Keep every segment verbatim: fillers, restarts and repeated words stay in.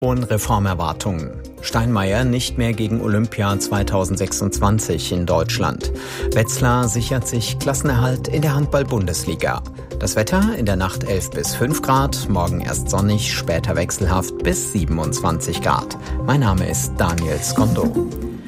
Hohen Reformerwartungen. Steinmeier nicht mehr gegen Olympia zweitausendsechsundzwanzig in Deutschland. Wetzlar sichert sich Klassenerhalt in der Handball-Bundesliga. Das Wetter in der Nacht elf bis fünf Grad, morgen erst sonnig, später wechselhaft bis siebenundzwanzig Grad. Mein Name ist Daniel Skondo.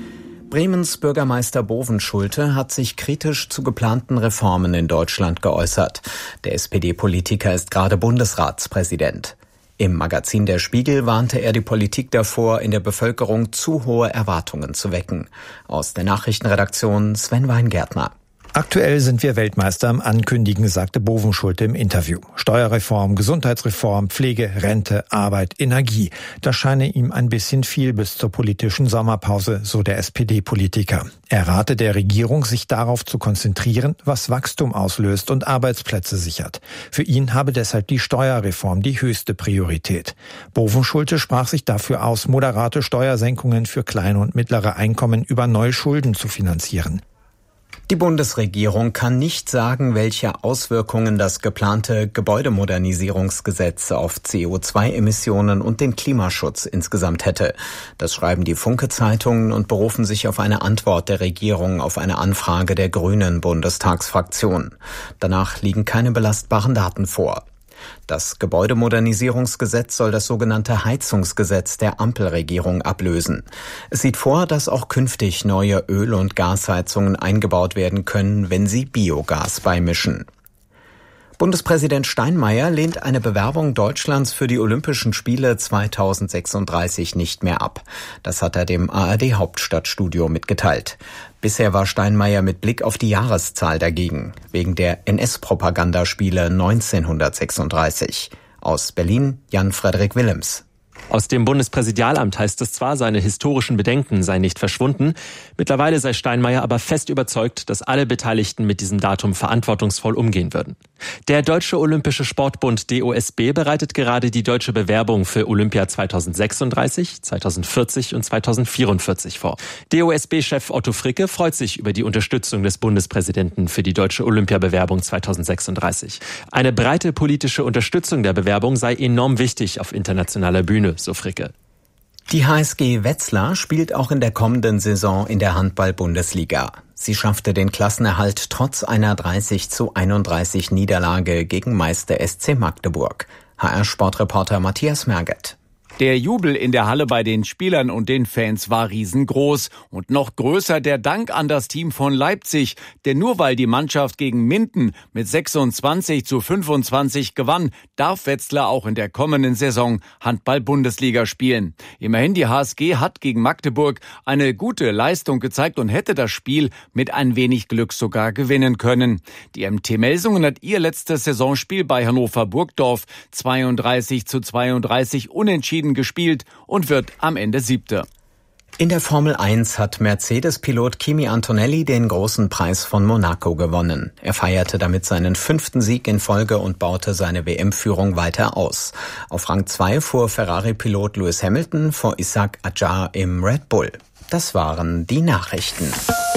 Bremens Bürgermeister Bovenschulte hat sich kritisch zu geplanten Reformen in Deutschland geäußert. Der S P D-Politiker ist gerade Bundesratspräsident. Im Magazin Der Spiegel warnte er die Politik davor, in der Bevölkerung zu hohe Erwartungen zu wecken. Aus der Nachrichtenredaktion Sven Weingärtner. Aktuell sind wir Weltmeister am Ankündigen, sagte Bovenschulte im Interview. Steuerreform, Gesundheitsreform, Pflege, Rente, Arbeit, Energie. Das scheine ihm ein bisschen viel bis zur politischen Sommerpause, so der S P D-Politiker. Er rate der Regierung, sich darauf zu konzentrieren, was Wachstum auslöst und Arbeitsplätze sichert. Für ihn habe deshalb die Steuerreform die höchste Priorität. Bovenschulte sprach sich dafür aus, moderate Steuersenkungen für kleine und mittlere Einkommen über neue Schulden zu finanzieren. Die Bundesregierung kann nicht sagen, welche Auswirkungen das geplante Gebäudemodernisierungsgesetz auf C O zwei Emissionen und den Klimaschutz insgesamt hätte. Das schreiben die Funke-Zeitungen und berufen sich auf eine Antwort der Regierung auf eine Anfrage der Grünen Bundestagsfraktion. Danach liegen keine belastbaren Daten vor. Das Gebäudemodernisierungsgesetz soll das sogenannte Heizungsgesetz der Ampelregierung ablösen. Es sieht vor, dass auch künftig neue Öl- und Gasheizungen eingebaut werden können, wenn sie Biogas beimischen. Bundespräsident Steinmeier lehnt eine Bewerbung Deutschlands für die Olympischen Spiele zweitausendsechsunddreißig nicht mehr ab. Das hat er dem A R D-Hauptstadtstudio mitgeteilt. Bisher war Steinmeier mit Blick auf die Jahreszahl dagegen, wegen der N S-Propagandaspiele neunzehnhundertsechsunddreißig. Aus Berlin Jan-Frederik Willems. Aus dem Bundespräsidialamt heißt es zwar, seine historischen Bedenken seien nicht verschwunden. Mittlerweile sei Steinmeier aber fest überzeugt, dass alle Beteiligten mit diesem Datum verantwortungsvoll umgehen würden. Der Deutsche Olympische Sportbund D O S B bereitet gerade die deutsche Bewerbung für Olympia zweitausendsechsunddreißig, zweitausendvierzig und zweitausendvierundvierzig vor. D O S B-Chef Otto Fricke freut sich über die Unterstützung des Bundespräsidenten für die deutsche Olympiabewerbung zweitausendsechsunddreißig. Eine breite politische Unterstützung der Bewerbung sei enorm wichtig auf internationaler Bühne, so Fricke. Die H S G Wetzlar spielt auch in der kommenden Saison in der Handball-Bundesliga. Sie schaffte den Klassenerhalt trotz einer dreißig zu einunddreißig Niederlage gegen Meister S C Magdeburg. H R-Sportreporter Matthias Merget. Der Jubel in der Halle bei den Spielern und den Fans war riesengroß. Und noch größer der Dank an das Team von Leipzig. Denn nur weil die Mannschaft gegen Minden mit sechsundzwanzig zu fünfundzwanzig gewann, darf Wetzlar auch in der kommenden Saison Handball-Bundesliga spielen. Immerhin, die H S G hat gegen Magdeburg eine gute Leistung gezeigt und hätte das Spiel mit ein wenig Glück sogar gewinnen können. Die M T Melsungen hat ihr letztes Saisonspiel bei Hannover Burgdorf zweiunddreißig zu zweiunddreißig unentschieden gespielt und wird am Ende Siebter. In der Formel eins hat Mercedes-Pilot Kimi Antonelli den großen Preis von Monaco gewonnen. Er feierte damit seinen fünften Sieg in Folge und baute seine W M-Führung weiter aus. Auf Rang zwei fuhr Ferrari-Pilot Lewis Hamilton vor Isaac Adjar im Red Bull. Das waren die Nachrichten.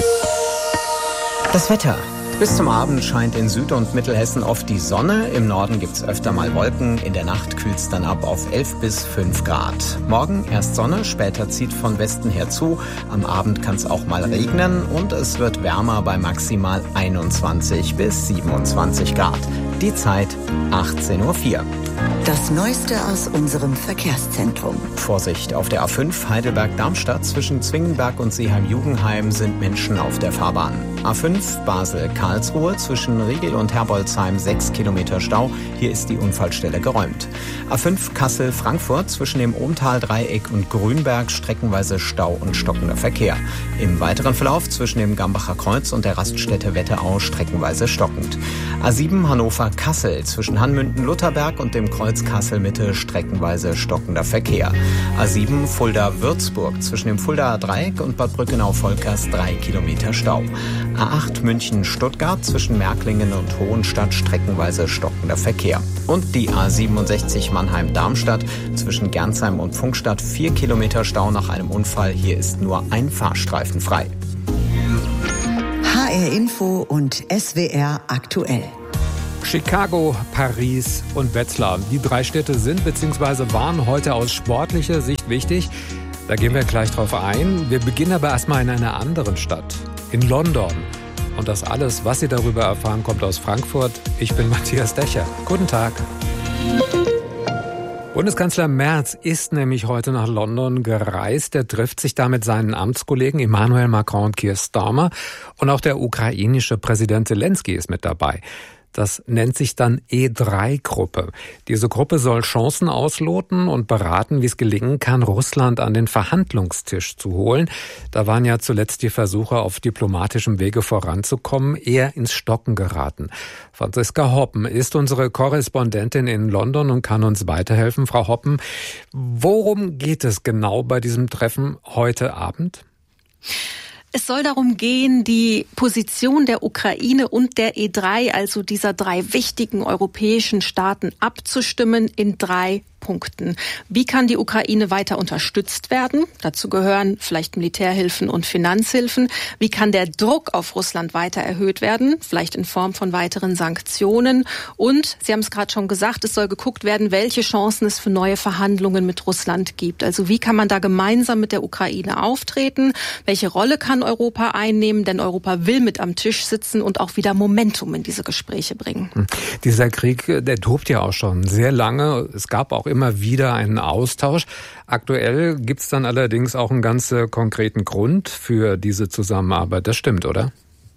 Das Wetter. Bis zum Abend scheint in Süd- und Mittelhessen oft die Sonne. Im Norden gibt's öfter mal Wolken. In der Nacht kühlt's dann ab auf elf bis fünf Grad. Morgen erst Sonne, später zieht von Westen her zu. Am Abend kann's auch mal regnen und es wird wärmer bei maximal einundzwanzig bis siebenundzwanzig Grad. Die Zeit achtzehn Uhr vier. Das Neueste aus unserem Verkehrszentrum. Vorsicht, auf der A fünf Heidelberg-Darmstadt zwischen Zwingenberg und Seeheim-Jugendheim sind Menschen auf der Fahrbahn. A fünf Basel-Karlsruhe zwischen Riegel und Herbolzheim sechs Kilometer Stau. Hier ist die Unfallstelle geräumt. A fünf Kassel-Frankfurt zwischen dem Ohmtal-Dreieck und Grünberg streckenweise Stau und stockender Verkehr. Im weiteren Verlauf zwischen dem Gambacher Kreuz und der Raststätte Wetterau streckenweise stockend. A sieben Hannover-Kassel zwischen Hanmünden-Lutherberg und dem Kreuz Kassel-Mitte streckenweise stockender Verkehr. A sieben Fulda-Würzburg zwischen dem Fuldaer Dreieck und Bad Brückenau-Volkers drei Kilometer Stau. A acht München-Stuttgart zwischen Märklingen und Hohenstadt streckenweise stockender Verkehr. Und die A siebenundsechzig Mannheim-Darmstadt zwischen Gernsheim und Pfungstadt vier Kilometer Stau nach einem Unfall. Hier ist nur ein Fahrstreifen frei. H R Info und S W R aktuell. Chicago, Paris und Wetzlar. Die drei Städte sind bzw. waren heute aus sportlicher Sicht wichtig. Da gehen wir gleich drauf ein. Wir beginnen aber erstmal in einer anderen Stadt, in London. Und das alles, was Sie darüber erfahren, kommt aus Frankfurt. Ich bin Matthias Decher. Guten Tag. Bundeskanzler Merz ist nämlich heute nach London gereist. Er trifft sich da mit seinen Amtskollegen Emmanuel Macron und Keir Starmer. Und auch der ukrainische Präsident Zelensky ist mit dabei. Das nennt sich dann E drei Gruppe. Diese Gruppe soll Chancen ausloten und beraten, wie es gelingen kann, Russland an den Verhandlungstisch zu holen. Da waren ja zuletzt die Versuche, auf diplomatischem Wege voranzukommen, eher ins Stocken geraten. Franziska Hoppen ist unsere Korrespondentin in London und kann uns weiterhelfen. Frau Hoppen, worum geht es genau bei diesem Treffen heute Abend? Es soll darum gehen, die Position der Ukraine und der E drei, also dieser drei wichtigen europäischen Staaten, abzustimmen in drei Punkten. Wie kann die Ukraine weiter unterstützt werden? Dazu gehören vielleicht Militärhilfen und Finanzhilfen. Wie kann der Druck auf Russland weiter erhöht werden? Vielleicht in Form von weiteren Sanktionen. Und, Sie haben es gerade schon gesagt, es soll geguckt werden, welche Chancen es für neue Verhandlungen mit Russland gibt. Also wie kann man da gemeinsam mit der Ukraine auftreten? Welche Rolle kann Europa einnehmen? Denn Europa will mit am Tisch sitzen und auch wieder Momentum in diese Gespräche bringen. Dieser Krieg, der tobt ja auch schon sehr lange. Es gab auch immer wieder einen Austausch. Aktuell gibt es dann allerdings auch einen ganz konkreten Grund für diese Zusammenarbeit. Das stimmt, oder?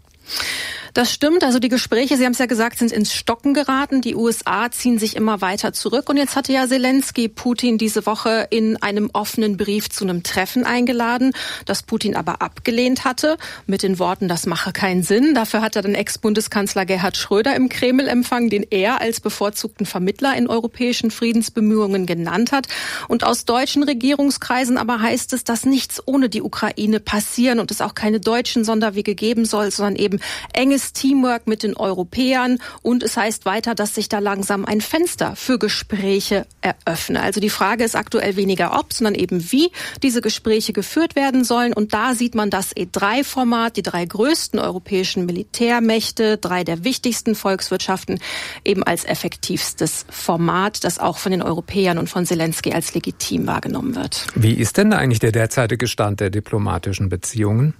Das stimmt. Also die Gespräche, Sie haben es ja gesagt, sind ins Stocken geraten. Die U S A ziehen sich immer weiter zurück. Und jetzt hatte ja Zelensky Putin diese Woche in einem offenen Brief zu einem Treffen eingeladen, das Putin aber abgelehnt hatte, mit den Worten, das mache keinen Sinn. Dafür hat er den Ex-Bundeskanzler Gerhard Schröder im Kreml empfangen, den er als bevorzugten Vermittler in europäischen Friedensbemühungen genannt hat. Und aus deutschen Regierungskreisen aber heißt es, dass nichts ohne die Ukraine passieren und es auch keine deutschen Sonderwege geben soll, sondern eben enges Teamwork mit den Europäern, und es heißt weiter, dass sich da langsam ein Fenster für Gespräche eröffne. Also die Frage ist aktuell weniger ob, sondern eben wie diese Gespräche geführt werden sollen, und da sieht man das E drei Format, die drei größten europäischen Militärmächte, drei der wichtigsten Volkswirtschaften, eben als effektivstes Format, das auch von den Europäern und von Zelensky als legitim wahrgenommen wird. Wie ist denn eigentlich der derzeitige Stand der diplomatischen Beziehungen?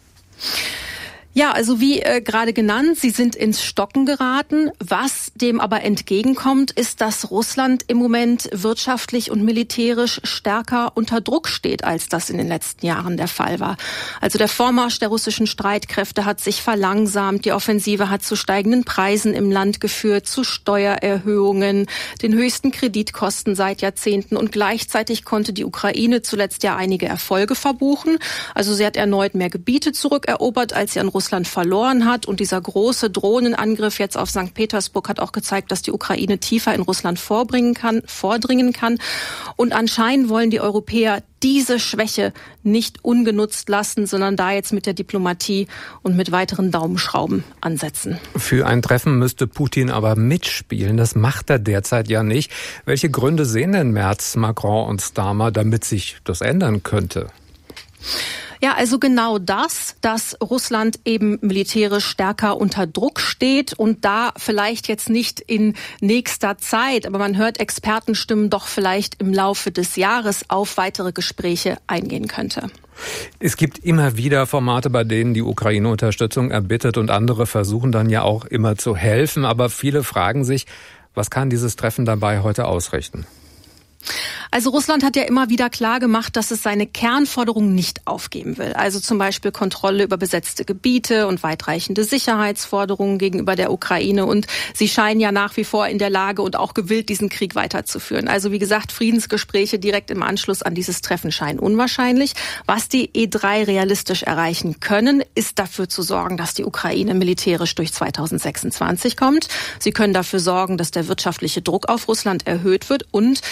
Ja, also wie äh, gerade genannt, sie sind ins Stocken geraten. Was dem aber entgegenkommt, ist, dass Russland im Moment wirtschaftlich und militärisch stärker unter Druck steht, als das in den letzten Jahren der Fall war. Also der Vormarsch der russischen Streitkräfte hat sich verlangsamt. Die Offensive hat zu steigenden Preisen im Land geführt, zu Steuererhöhungen, den höchsten Kreditkosten seit Jahrzehnten. Und gleichzeitig konnte die Ukraine zuletzt ja einige Erfolge verbuchen. Also sie hat erneut mehr Gebiete zurückerobert, als sie an Russland Russland verloren hat. Und dieser große Drohnenangriff jetzt auf Sankt Petersburg hat auch gezeigt, dass die Ukraine tiefer in Russland vorbringen kann, vordringen kann. Und anscheinend wollen die Europäer diese Schwäche nicht ungenutzt lassen, sondern da jetzt mit der Diplomatie und mit weiteren Daumenschrauben ansetzen. Für ein Treffen müsste Putin aber mitspielen. Das macht er derzeit ja nicht. Welche Gründe sehen denn Merz, Macron und Starmer, damit sich das ändern könnte? Ja, also genau das, dass Russland eben militärisch stärker unter Druck steht und da vielleicht jetzt nicht in nächster Zeit, aber man hört Expertenstimmen, doch vielleicht im Laufe des Jahres auf weitere Gespräche eingehen könnte. Es gibt immer wieder Formate, bei denen die Ukraine Unterstützung erbittet, und andere versuchen dann ja auch immer zu helfen. Aber viele fragen sich, was kann dieses Treffen dabei heute ausrichten? Also Russland hat ja immer wieder klar gemacht, dass es seine Kernforderungen nicht aufgeben will. Also zum Beispiel Kontrolle über besetzte Gebiete und weitreichende Sicherheitsforderungen gegenüber der Ukraine. Und sie scheinen ja nach wie vor in der Lage und auch gewillt, diesen Krieg weiterzuführen. Also wie gesagt, Friedensgespräche direkt im Anschluss an dieses Treffen scheinen unwahrscheinlich. Was die E drei realistisch erreichen können, ist dafür zu sorgen, dass die Ukraine militärisch durch zweitausendsechsundzwanzig kommt. Sie können dafür sorgen, dass der wirtschaftliche Druck auf Russland erhöht wird und vielleicht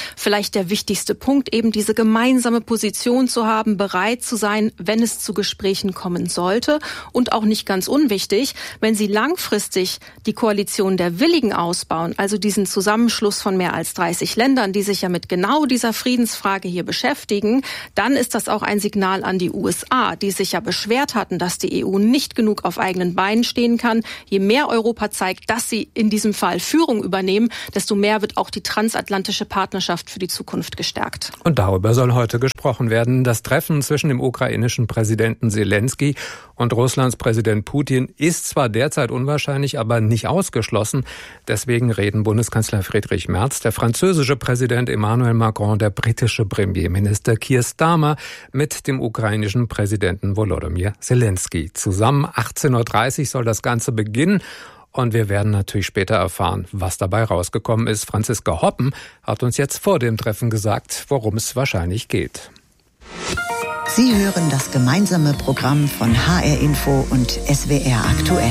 vielleicht der wichtigste Punkt, eben diese gemeinsame Position zu haben, bereit zu sein, wenn es zu Gesprächen kommen sollte. Und auch nicht ganz unwichtig, wenn sie langfristig die Koalition der Willigen ausbauen, also diesen Zusammenschluss von mehr als dreißig Ländern, die sich ja mit genau dieser Friedensfrage hier beschäftigen, dann ist das auch ein Signal an die U S A, die sich ja beschwert hatten, dass die E U nicht genug auf eigenen Beinen stehen kann. Je mehr Europa zeigt, dass sie in diesem Fall Führung übernehmen, desto mehr wird auch die transatlantische Partnerschaft für die Zukunft gestärkt. Und darüber soll heute gesprochen werden. Das Treffen zwischen dem ukrainischen Präsidenten Zelensky und Russlands Präsident Putin ist zwar derzeit unwahrscheinlich, aber nicht ausgeschlossen. Deswegen reden Bundeskanzler Friedrich Merz, der französische Präsident Emmanuel Macron, der britische Premierminister Keir Starmer mit dem ukrainischen Präsidenten Volodymyr Zelensky. Zusammen achtzehn Uhr dreißig soll das Ganze beginnen. Und wir werden natürlich später erfahren, was dabei rausgekommen ist. Franziska Hoppen hat uns jetzt vor dem Treffen gesagt, worum es wahrscheinlich geht. Sie hören das gemeinsame Programm von H R Info und S W R aktuell.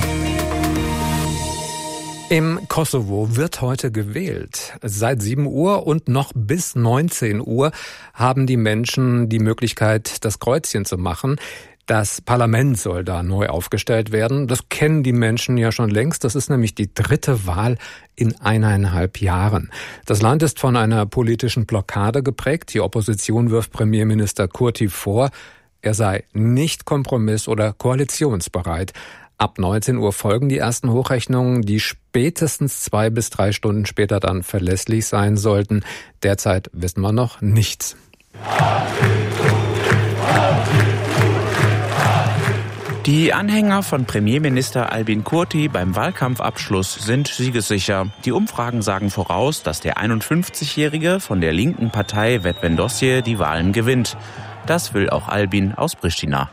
Im Kosovo wird heute gewählt. Seit sieben Uhr und noch bis neunzehn Uhr haben die Menschen die Möglichkeit, das Kreuzchen zu machen. Das Parlament soll da neu aufgestellt werden. Das kennen die Menschen ja schon längst. Das ist nämlich die dritte Wahl in eineinhalb Jahren. Das Land ist von einer politischen Blockade geprägt. Die Opposition wirft Premierminister Kurti vor, er sei nicht kompromiss- oder koalitionsbereit. Ab neunzehn Uhr folgen die ersten Hochrechnungen, die spätestens zwei bis drei Stunden später dann verlässlich sein sollten. Derzeit wissen wir noch nichts. Die Anhänger von Premierminister Albin Kurti beim Wahlkampfabschluss sind siegessicher. Die Umfragen sagen voraus, dass der einundfünfzigjährige von der linken Partei Vetëvendosje die Wahlen gewinnt. Das will auch Albin aus Pristina.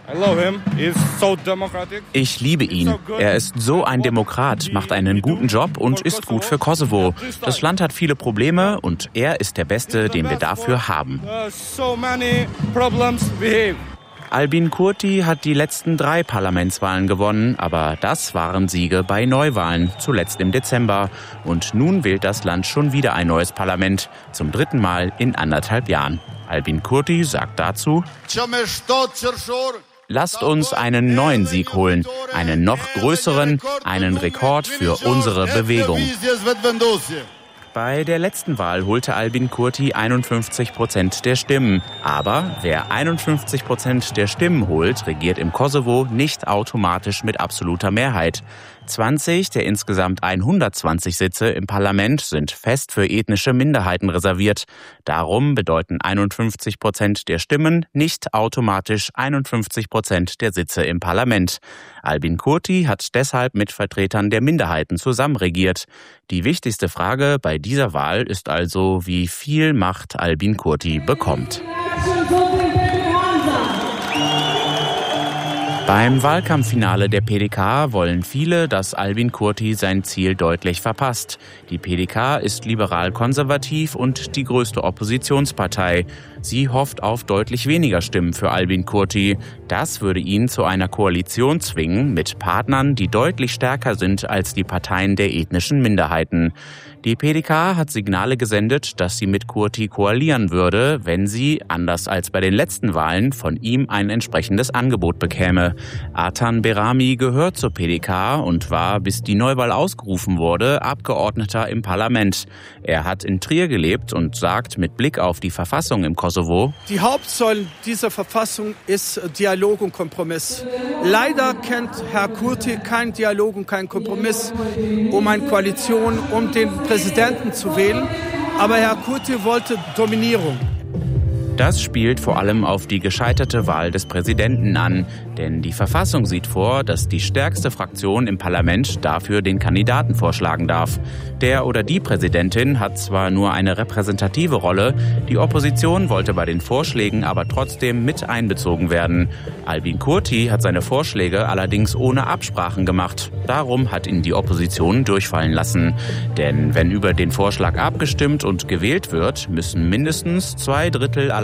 Ich liebe ihn. Er ist so ein Demokrat, macht einen guten Job und ist gut für Kosovo. Das Land hat viele Probleme und er ist der Beste, den wir dafür haben. Albin Kurti hat die letzten drei Parlamentswahlen gewonnen, aber das waren Siege bei Neuwahlen, zuletzt im Dezember. Und nun wählt das Land schon wieder ein neues Parlament, zum dritten Mal in anderthalb Jahren. Albin Kurti sagt dazu: Lasst uns einen neuen Sieg holen, einen noch größeren, einen Rekord für unsere Bewegung. Bei der letzten Wahl holte Albin Kurti einundfünfzig Prozent der Stimmen. Aber wer einundfünfzig Prozent der Stimmen holt, regiert im Kosovo nicht automatisch mit absoluter Mehrheit. zwanzig der insgesamt hundertzwanzig Sitze im Parlament sind fest für ethnische Minderheiten reserviert. Darum bedeuten einundfünfzig Prozent der Stimmen nicht automatisch einundfünfzig Prozent der Sitze im Parlament. Albin Kurti hat deshalb mit Vertretern der Minderheiten zusammenregiert. Die wichtigste Frage bei dieser Wahl ist also, wie viel Macht Albin Kurti bekommt. Beim Wahlkampffinale der P D K wollen viele, dass Albin Kurti sein Ziel deutlich verpasst. Die P D K ist liberal-konservativ und die größte Oppositionspartei. Sie hofft auf deutlich weniger Stimmen für Albin Kurti. Das würde ihn zu einer Koalition zwingen mit Partnern, die deutlich stärker sind als die Parteien der ethnischen Minderheiten. Die P D K hat Signale gesendet, dass sie mit Kurti koalieren würde, wenn sie, anders als bei den letzten Wahlen, von ihm ein entsprechendes Angebot bekäme. Artan Berami gehört zur P D K und war, bis die Neuwahl ausgerufen wurde, Abgeordneter im Parlament. Er hat in Trier gelebt und sagt mit Blick auf die Verfassung im Kosovo: Die Hauptsäule dieser Verfassung ist Dialog und Kompromiss. Leider kennt Herr Kurti keinen Dialog und keinen Kompromiss, um eine Koalition, um den Präsidenten zu wählen. Aber Herr Kurti wollte Dominierung. Das spielt vor allem auf die gescheiterte Wahl des Präsidenten an. Denn die Verfassung sieht vor, dass die stärkste Fraktion im Parlament dafür den Kandidaten vorschlagen darf. Der oder die Präsidentin hat zwar nur eine repräsentative Rolle, die Opposition wollte bei den Vorschlägen aber trotzdem mit einbezogen werden. Albin Kurti hat seine Vorschläge allerdings ohne Absprachen gemacht. Darum hat ihn die Opposition durchfallen lassen. Denn wenn über den Vorschlag abgestimmt und gewählt wird, müssen mindestens zwei Drittel aller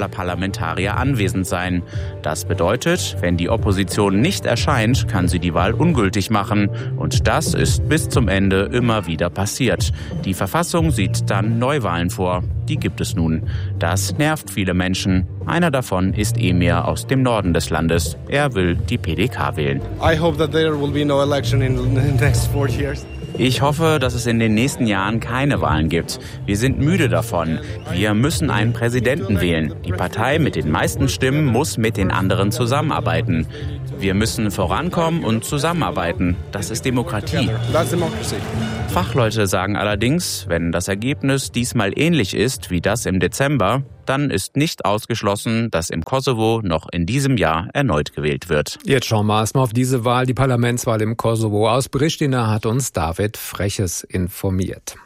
aller Parlamentarier anwesend sein. Das bedeutet, wenn die Opposition nicht erscheint, kann sie die Wahl ungültig machen. Und das ist bis zum Ende immer wieder passiert. Die Verfassung sieht dann Neuwahlen vor. Die gibt es nun. Das nervt viele Menschen. Einer davon ist Emir aus dem Norden des Landes. Er will die P D K wählen. I hope that there will be no election in the next four years. Ich hoffe, dass es in den nächsten Jahren keine Wahlen gibt. Wir sind müde davon. Wir müssen einen Präsidenten wählen. Die Partei mit den meisten Stimmen muss mit den anderen zusammenarbeiten. Wir müssen vorankommen und zusammenarbeiten. Das ist Demokratie. Fachleute sagen allerdings, wenn das Ergebnis diesmal ähnlich ist wie das im Dezember, dann ist nicht ausgeschlossen, dass im Kosovo noch in diesem Jahr erneut gewählt wird. Jetzt schauen wir erstmal auf diese Wahl, die Parlamentswahl im Kosovo. Aus Pristina hat uns David Freches informiert.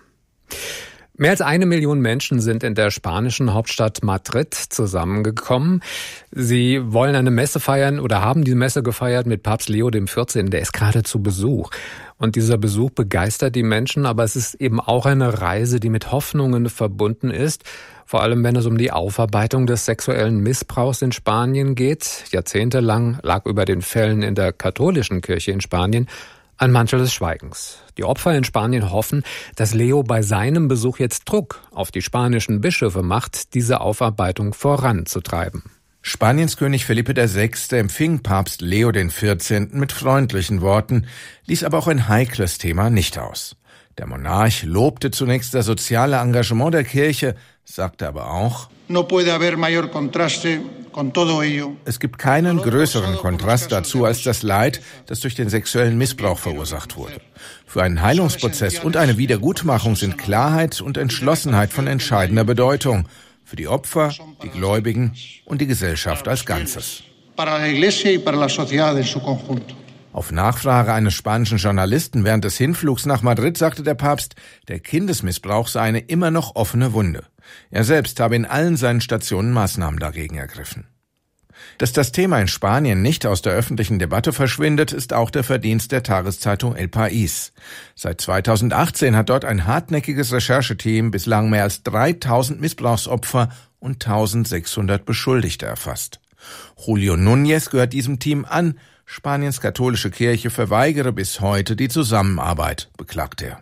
Mehr als eine Million Menschen sind in der spanischen Hauptstadt Madrid zusammengekommen. Sie wollen eine Messe feiern oder haben die Messe gefeiert mit Papst Leo der vierzehnte. Der ist gerade zu Besuch. Und dieser Besuch begeistert die Menschen, aber es ist eben auch eine Reise, die mit Hoffnungen verbunden ist. Vor allem, wenn es um die Aufarbeitung des sexuellen Missbrauchs in Spanien geht. Jahrzehntelang lag über den Fällen in der katholischen Kirche in Spanien ein Mantel des Schweigens. Die Opfer in Spanien hoffen, dass Leo bei seinem Besuch jetzt Druck auf die spanischen Bischöfe macht, diese Aufarbeitung voranzutreiben. Spaniens König Felipe der Sechste empfing Papst Leo der vierzehnte mit freundlichen Worten, ließ aber auch ein heikles Thema nicht aus. Der Monarch lobte zunächst das soziale Engagement der Kirche, sagte aber auch: No puede haber mayor contraste con todo ello. Es gibt keinen größeren Kontrast dazu als das Leid, das durch den sexuellen Missbrauch verursacht wurde. Für einen Heilungsprozess und eine Wiedergutmachung sind Klarheit und Entschlossenheit von entscheidender Bedeutung. Für die Opfer, die Gläubigen und die Gesellschaft als Ganzes. Auf Nachfrage eines spanischen Journalisten während des Hinflugs nach Madrid sagte der Papst, der Kindesmissbrauch sei eine immer noch offene Wunde. Er selbst habe in allen seinen Stationen Maßnahmen dagegen ergriffen. Dass das Thema in Spanien nicht aus der öffentlichen Debatte verschwindet, ist auch der Verdienst der Tageszeitung El País. Seit zweitausendachtzehn hat dort ein hartnäckiges Rechercheteam bislang mehr als dreitausend Missbrauchsopfer und eintausendsechshundert Beschuldigte erfasst. Julio Núñez gehört diesem Team an. Spaniens katholische Kirche verweigere bis heute die Zusammenarbeit, beklagt er.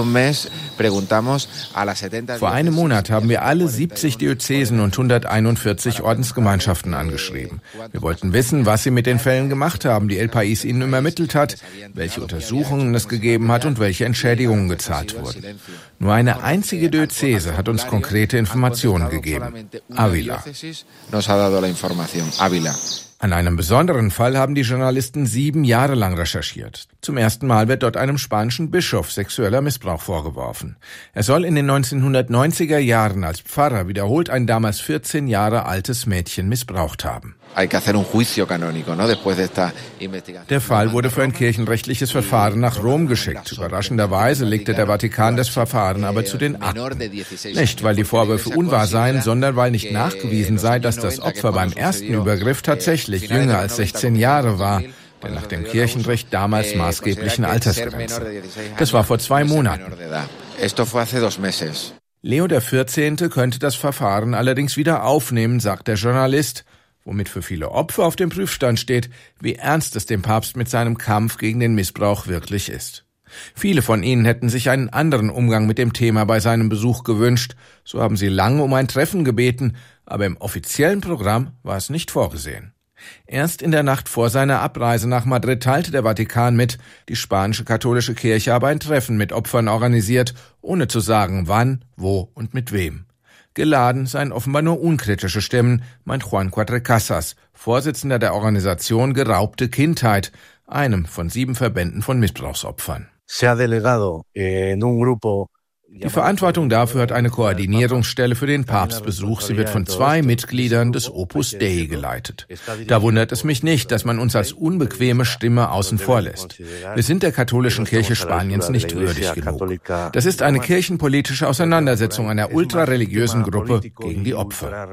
Vor einem Monat haben wir alle siebzig Diözesen und hunderteinundvierzig Ordensgemeinschaften angeschrieben. Wir wollten wissen, was sie mit den Fällen gemacht haben, die El País ihnen übermittelt hat, welche Untersuchungen es gegeben hat und welche Entschädigungen gezahlt wurden. Nur eine einzige Diözese hat uns konkrete Informationen gegeben: Ávila. An einem besonderen Fall haben die Journalisten sieben Jahre lang recherchiert. Zum ersten Mal wird dort einem spanischen Bischof sexueller Missbrauch vorgeworfen. Er soll in den neunzehnhundertneunziger Jahren als Pfarrer wiederholt ein damals vierzehn Jahre altes Mädchen missbraucht haben. Der Fall wurde für ein kirchenrechtliches Verfahren nach Rom geschickt. Überraschenderweise legte der Vatikan das Verfahren aber zu den Akten. Nicht, weil die Vorwürfe unwahr seien, sondern weil nicht nachgewiesen sei, dass das Opfer beim ersten Übergriff tatsächlich jünger als sechzehn Jahre war, der nach dem Kirchenrecht damals maßgeblichen Altersgrenze. Das war vor zwei Monaten. Leo der vierzehnte könnte das Verfahren allerdings wieder aufnehmen, sagt der Journalist, womit für viele Opfer auf dem Prüfstand steht, wie ernst es dem Papst mit seinem Kampf gegen den Missbrauch wirklich ist. Viele von ihnen hätten sich einen anderen Umgang mit dem Thema bei seinem Besuch gewünscht. So haben sie lange um ein Treffen gebeten, aber im offiziellen Programm war es nicht vorgesehen. Erst in der Nacht vor seiner Abreise nach Madrid teilte der Vatikan mit, die spanische katholische Kirche habe ein Treffen mit Opfern organisiert, ohne zu sagen, wann, wo und mit wem. Geladen seien offenbar nur unkritische Stimmen, meint Juan Cuatrecasas, Vorsitzender der Organisation Geraubte Kindheit, einem von sieben Verbänden von Missbrauchsopfern. Die Verantwortung dafür hat eine Koordinierungsstelle für den Papstbesuch. Sie wird von zwei Mitgliedern des Opus Dei geleitet. Da wundert es mich nicht, dass man uns als unbequeme Stimme außen vor lässt. Wir sind der katholischen Kirche Spaniens nicht würdig genug. Das ist eine kirchenpolitische Auseinandersetzung einer ultrareligiösen Gruppe gegen die Opfer.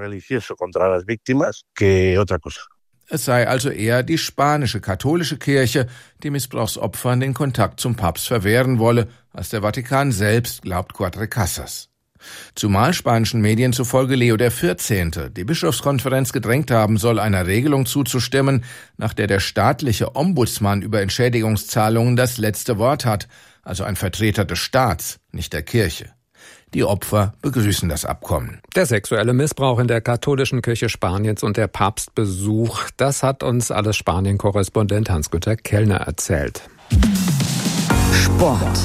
Es sei also eher die spanische katholische Kirche, die Missbrauchsopfern den Kontakt zum Papst verwehren wolle, als der Vatikan selbst, glaubt Cuatrecasas. Zumal spanischen Medien zufolge Leo der vierzehnte die Bischofskonferenz gedrängt haben soll, einer Regelung zuzustimmen, nach der der staatliche Ombudsmann über Entschädigungszahlungen das letzte Wort hat, also ein Vertreter des Staats, nicht der Kirche. Die Opfer begrüßen das Abkommen. Der sexuelle Missbrauch in der katholischen Kirche Spaniens und der Papstbesuch, das hat uns alles Spanien-Korrespondent Hans-Günter Kellner erzählt. Sport.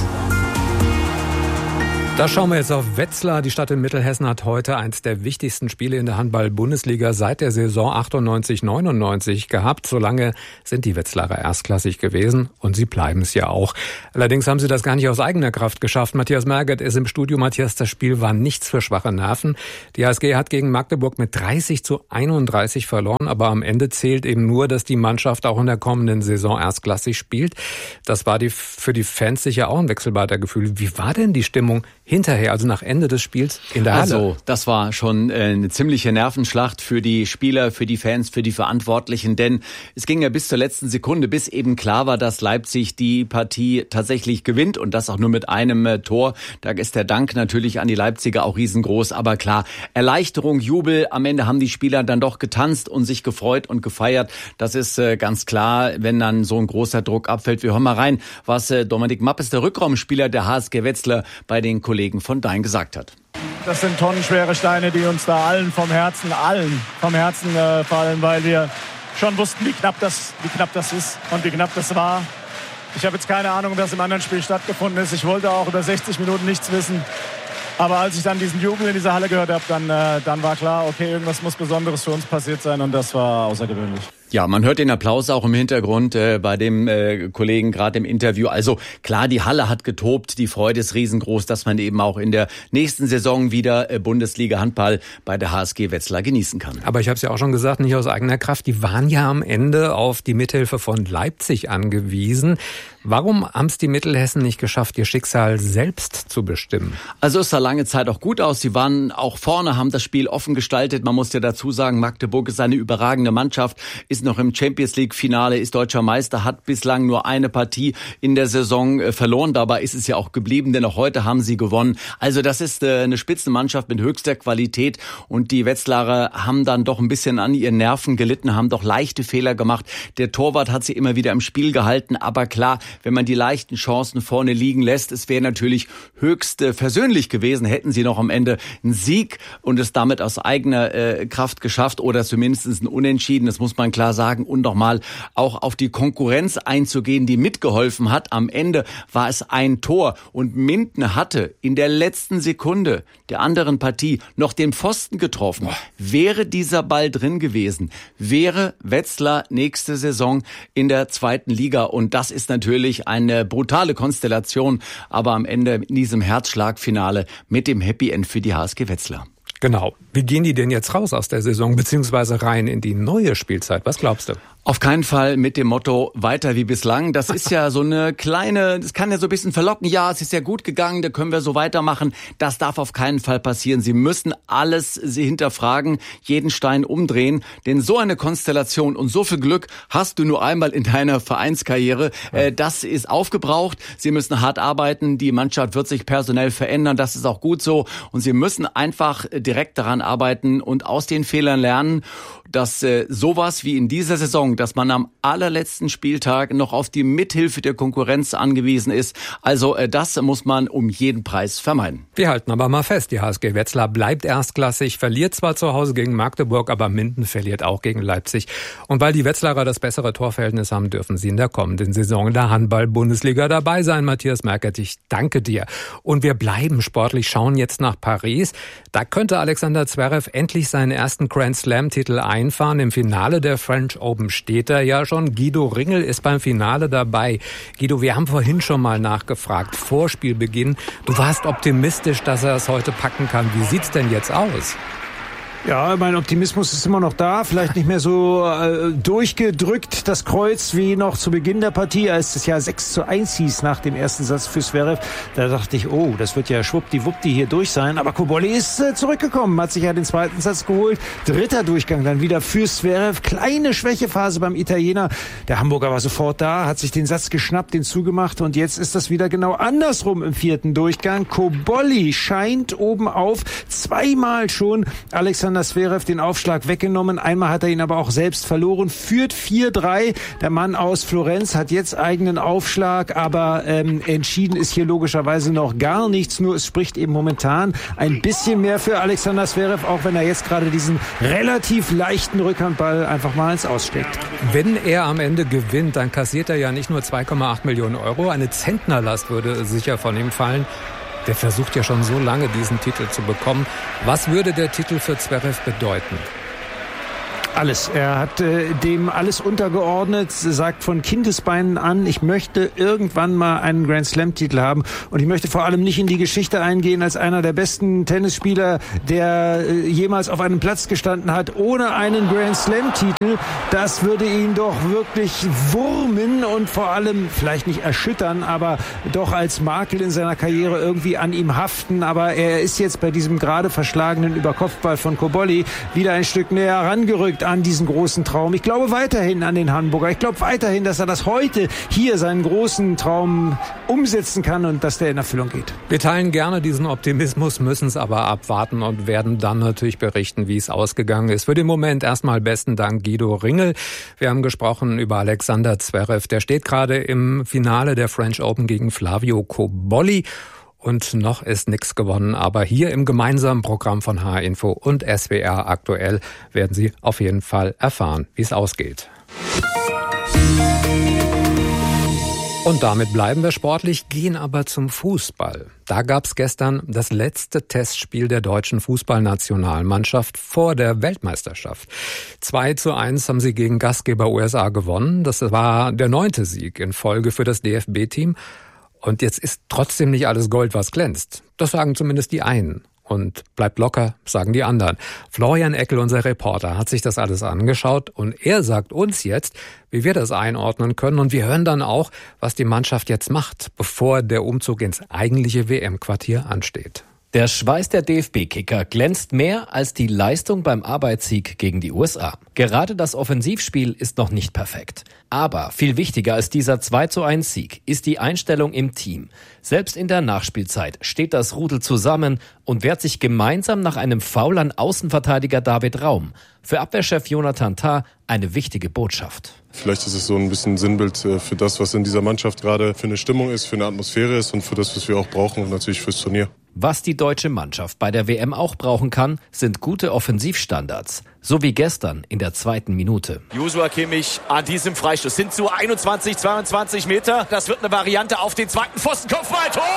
Da schauen wir jetzt auf Wetzlar. Die Stadt in Mittelhessen hat heute eins der wichtigsten Spiele in der Handball-Bundesliga seit der Saison achtundneunzig neunundneunzig gehabt. So lange sind die Wetzlarer erstklassig gewesen und sie bleiben es ja auch. Allerdings haben sie das gar nicht aus eigener Kraft geschafft. Matthias Merget ist im Studio. Matthias, das Spiel war nichts für schwache Nerven. Die H S G hat gegen Magdeburg mit dreißig zu einunddreißig verloren, aber am Ende zählt eben nur, dass die Mannschaft auch in der kommenden Saison erstklassig spielt. Das war die, für die Fans sicher auch ein wechselbarer Gefühl. Wie war denn die Stimmung hinterher, also nach Ende des Spiels in der Halle? Also, das war schon eine ziemliche Nervenschlacht für die Spieler, für die Fans, für die Verantwortlichen, denn es ging ja bis zur letzten Sekunde, bis eben klar war, dass Leipzig die Partie tatsächlich gewinnt und das auch nur mit einem äh, Tor. Da ist der Dank natürlich an die Leipziger auch riesengroß, aber klar, Erleichterung, Jubel, am Ende haben die Spieler dann doch getanzt und sich gefreut und gefeiert. Das ist äh, ganz klar, wenn dann so ein großer Druck abfällt. Wir hören mal rein, was äh, Dominik Mappes, der Rückraumspieler der H S G Wetzlar, bei den Kollegen von Dein gesagt hat. Das sind tonnenschwere Steine, die uns da allen vom Herzen, allen vom Herzen äh, fallen, weil wir schon wussten, wie knapp das, wie knapp das ist und wie knapp das war. Ich habe jetzt keine Ahnung, was im anderen Spiel stattgefunden ist. Ich wollte auch über sechzig Minuten nichts wissen. Aber als ich dann diesen Jubel in dieser Halle gehört habe, dann, äh, dann war klar, okay, irgendwas muss Besonderes für uns passiert sein und das war außergewöhnlich. Ja, man hört den Applaus auch im Hintergrund äh, bei dem äh, Kollegen gerade im Interview. Also klar, die Halle hat getobt, die Freude ist riesengroß, dass man eben auch in der nächsten Saison wieder äh, Bundesliga-Handball bei der H S G Wetzlar genießen kann. Aber ich habe es ja auch schon gesagt, nicht aus eigener Kraft. Die waren ja am Ende auf die Mithilfe von Leipzig angewiesen. Warum haben es die Mittelhessen nicht geschafft, ihr Schicksal selbst zu bestimmen? Also es sah lange Zeit auch gut aus. Sie waren auch vorne, haben das Spiel offen gestaltet. Man muss ja dazu sagen, Magdeburg ist eine überragende Mannschaft, ist noch im Champions-League-Finale, ist deutscher Meister, hat bislang nur eine Partie in der Saison äh, verloren. Dabei ist es ja auch geblieben, denn auch heute haben sie gewonnen. Also das ist äh, eine Spitzenmannschaft mit höchster Qualität und die Wetzlarer haben dann doch ein bisschen an ihren Nerven gelitten, haben doch leichte Fehler gemacht. Der Torwart hat sie immer wieder im Spiel gehalten, aber klar, wenn man die leichten Chancen vorne liegen lässt, es wäre natürlich höchst äh, versöhnlich gewesen, hätten sie noch am Ende einen Sieg und es damit aus eigener äh, Kraft geschafft oder zumindest ein Unentschieden, das muss man klar sagen, und nochmal auch auf die Konkurrenz einzugehen, die mitgeholfen hat. Am Ende war es ein Tor und Minden hatte in der letzten Sekunde der anderen Partie noch den Pfosten getroffen. Wäre dieser Ball drin gewesen, wäre Wetzlar nächste Saison in der zweiten Liga und das ist natürlich eine brutale Konstellation, aber am Ende in diesem Herzschlagfinale mit dem Happy End für die H S G Wetzlar. Genau. Wie gehen die denn jetzt raus aus der Saison, beziehungsweise rein in die neue Spielzeit? Was glaubst du? Auf keinen Fall mit dem Motto weiter wie bislang. Das ist ja so eine kleine, das kann ja so ein bisschen verlocken. Ja, es ist ja gut gegangen, da können wir so weitermachen. Das darf auf keinen Fall passieren. Sie müssen alles sie hinterfragen, jeden Stein umdrehen. Denn so eine Konstellation und so viel Glück hast du nur einmal in deiner Vereinskarriere. Äh, das ist aufgebraucht. Sie müssen hart arbeiten. Die Mannschaft wird sich personell verändern. Das ist auch gut so. Und sie müssen einfach direkt daran arbeiten und aus den Fehlern lernen, dass äh, sowas wie in dieser Saison, dass man am allerletzten Spieltag noch auf die Mithilfe der Konkurrenz angewiesen ist. Also äh, das muss man um jeden Preis vermeiden. Wir halten aber mal fest, die H S G Wetzlar bleibt erstklassig, verliert zwar zu Hause gegen Magdeburg, aber Minden verliert auch gegen Leipzig. Und weil die Wetzlarer das bessere Torverhältnis haben, dürfen sie in der kommenden Saison in der Handball-Bundesliga dabei sein. Matthias Merket, ich danke dir. Und wir bleiben sportlich, schauen jetzt nach Paris. Da könnte Alexander Zverev endlich seinen ersten Grand-Slam-Titel einfahren. Im Finale der French Open steht er ja schon. Guido Ringel ist beim Finale dabei. Guido, wir haben vorhin schon mal nachgefragt, vor Spielbeginn. Du warst optimistisch, dass er es heute packen kann. Wie sieht's denn jetzt aus? Ja, mein Optimismus ist immer noch da, vielleicht nicht mehr so äh, durchgedrückt, das Kreuz, wie noch zu Beginn der Partie, als es ja sechs zu eins hieß nach dem ersten Satz für Zverev. Da dachte ich, oh, das wird ja schwuppdiwuppdi hier durch sein. Aber Cobolli ist äh, zurückgekommen, hat sich ja den zweiten Satz geholt. Dritter Durchgang dann wieder für Zverev. Kleine Schwächephase beim Italiener. Der Hamburger war sofort da, hat sich den Satz geschnappt, den zugemacht und jetzt ist das wieder genau andersrum im vierten Durchgang. Cobolli scheint oben auf, zweimal schon Alexander Zverev den Aufschlag weggenommen. Einmal hat er ihn aber auch selbst verloren. Führt vier drei. Der Mann aus Florenz hat jetzt eigenen Aufschlag, aber ähm, entschieden ist hier logischerweise noch gar nichts. Nur es spricht eben momentan ein bisschen mehr für Alexander Zverev, auch wenn er jetzt gerade diesen relativ leichten Rückhandball einfach mal ins Aussteckt. Wenn er am Ende gewinnt, dann kassiert er ja nicht nur zwei Komma acht Millionen Euro. Eine Zentnerlast würde sicher von ihm fallen. Der versucht ja schon so lange, diesen Titel zu bekommen. Was würde der Titel für Zverev bedeuten? Alles. Er hat äh, dem alles untergeordnet, sagt von Kindesbeinen an, ich möchte irgendwann mal einen Grand Slam-Titel haben und ich möchte vor allem nicht in die Geschichte eingehen als einer der besten Tennisspieler, der äh, jemals auf einem Platz gestanden hat, ohne einen Grand Slam-Titel. Das würde ihn doch wirklich wurmen und vor allem vielleicht nicht erschüttern, aber doch als Makel in seiner Karriere irgendwie an ihm haften. Aber er ist jetzt bei diesem gerade verschlagenen Überkopfball von Cobolli wieder ein Stück näher herangerückt an diesen großen Traum. Ich glaube weiterhin an den Hamburger. Ich glaube weiterhin, dass er das heute hier seinen großen Traum umsetzen kann und dass der in Erfüllung geht. Wir teilen gerne diesen Optimismus, müssen es aber abwarten und werden dann natürlich berichten, wie es ausgegangen ist. Für den Moment erstmal besten Dank Guido Ringel. Wir haben gesprochen über Alexander Zverev. Der steht gerade im Finale der French Open gegen Flavio Cobolli. Und noch ist nichts gewonnen, aber hier im gemeinsamen Programm von H R Info und S W R aktuell werden Sie auf jeden Fall erfahren, wie es ausgeht. Und damit bleiben wir sportlich, gehen aber zum Fußball. Da gab es gestern das letzte Testspiel der deutschen Fußballnationalmannschaft vor der Weltmeisterschaft. zwei zu eins haben sie gegen Gastgeber U S A gewonnen. Das war der neunte Sieg in Folge für das D F B-Team. Und jetzt ist trotzdem nicht alles Gold, was glänzt. Das sagen zumindest die einen. Und bleibt locker, sagen die anderen. Florian Eckel, unser Reporter, hat sich das alles angeschaut und er sagt uns jetzt, wie wir das einordnen können. Und wir hören dann auch, was die Mannschaft jetzt macht, bevor der Umzug ins eigentliche W M-Quartier ansteht. Der Schweiß der D F B-Kicker glänzt mehr als die Leistung beim Arbeitssieg gegen die U S A. Gerade das Offensivspiel ist noch nicht perfekt. Aber viel wichtiger als dieser zwei zu eins Sieg ist die Einstellung im Team. Selbst in der Nachspielzeit steht das Rudel zusammen und wehrt sich gemeinsam nach einem Foul an Außenverteidiger David Raum. Für Abwehrchef Jonathan Tah eine wichtige Botschaft. Vielleicht ist es so ein bisschen Sinnbild für das, was in dieser Mannschaft gerade für eine Stimmung ist, für eine Atmosphäre ist und für das, was wir auch brauchen und natürlich fürs Turnier. Was die deutsche Mannschaft bei der W M auch brauchen kann, sind gute Offensivstandards. So wie gestern in der zweiten Minute. Joshua Kimmich an diesem Freistoß sind zu einundzwanzig, zweiundzwanzig Meter. Das wird eine Variante auf den zweiten Pfosten. Kopfball, Tor!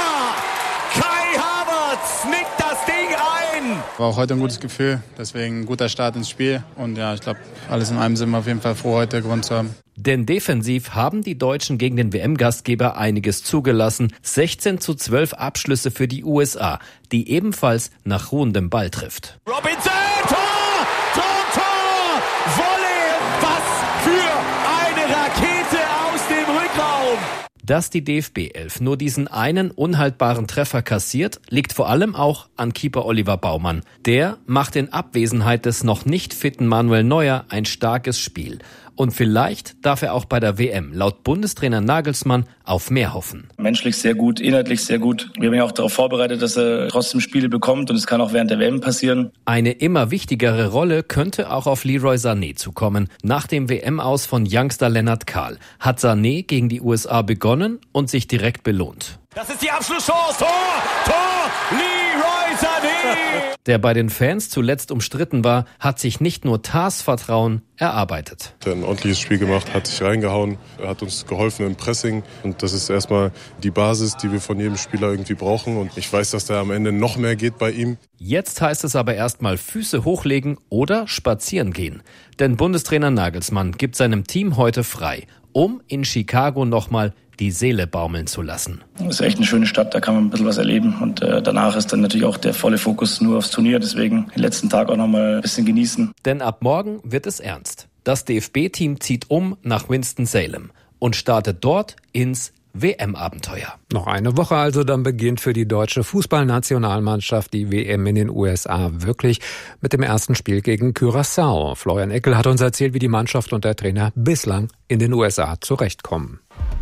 Kai Havertz nickt das Ding ein. War auch heute ein gutes Gefühl, deswegen ein guter Start ins Spiel. Und ja, ich glaube, alles in allem sind wir auf jeden Fall froh, heute gewonnen zu haben. Denn defensiv haben die Deutschen gegen den W M-Gastgeber einiges zugelassen. sechzehn zu zwölf Abschlüsse für die U S A, die ebenfalls nach ruhendem Ball trifft. Robinson, Tor! Tor, Tor! Volley! Was für eine Rakete aus dem Rückraum! Dass die D F B-Elf nur diesen einen unhaltbaren Treffer kassiert, liegt vor allem auch an Keeper Oliver Baumann. Der macht in Abwesenheit des noch nicht fitten Manuel Neuer ein starkes Spiel. Und vielleicht darf er auch bei der W M laut Bundestrainer Nagelsmann auf mehr hoffen. Menschlich sehr gut, inhaltlich sehr gut. Wir haben ja auch darauf vorbereitet, dass er trotzdem Spiele bekommt und es kann auch während der W M passieren. Eine immer wichtigere Rolle könnte auch auf Leroy Sané zukommen. Nach dem W M-Aus von Youngster Lennart Kahl hat Sané gegen die U S A begonnen und sich direkt belohnt. Das ist die Abschlusschance. Tor! Tor! Leroy Sané! Der bei den Fans zuletzt umstritten war, hat sich nicht nur Tahs Vertrauen erarbeitet. Er hat ein ordentliches Spiel gemacht, hat sich reingehauen, er hat uns geholfen im Pressing. Und das ist erstmal die Basis, die wir von jedem Spieler irgendwie brauchen. Und ich weiß, dass da am Ende noch mehr geht bei ihm. Jetzt heißt es aber erstmal Füße hochlegen oder spazieren gehen. Denn Bundestrainer Nagelsmann gibt seinem Team heute frei, um in Chicago nochmal die Seele baumeln zu lassen. Es ist echt eine schöne Stadt, da kann man ein bisschen was erleben. Und äh, danach ist dann natürlich auch der volle Fokus nur aufs Turnier. Deswegen den letzten Tag auch noch mal ein bisschen genießen. Denn ab morgen wird es ernst. Das D F B-Team zieht um nach Winston-Salem und startet dort ins W M-Abenteuer. Noch eine Woche also, dann beginnt für die deutsche Fußballnationalmannschaft die W M in den U S A wirklich mit dem ersten Spiel gegen Curaçao. Florian Eckel hat uns erzählt, wie die Mannschaft und der Trainer bislang in den U S A zurechtkommen.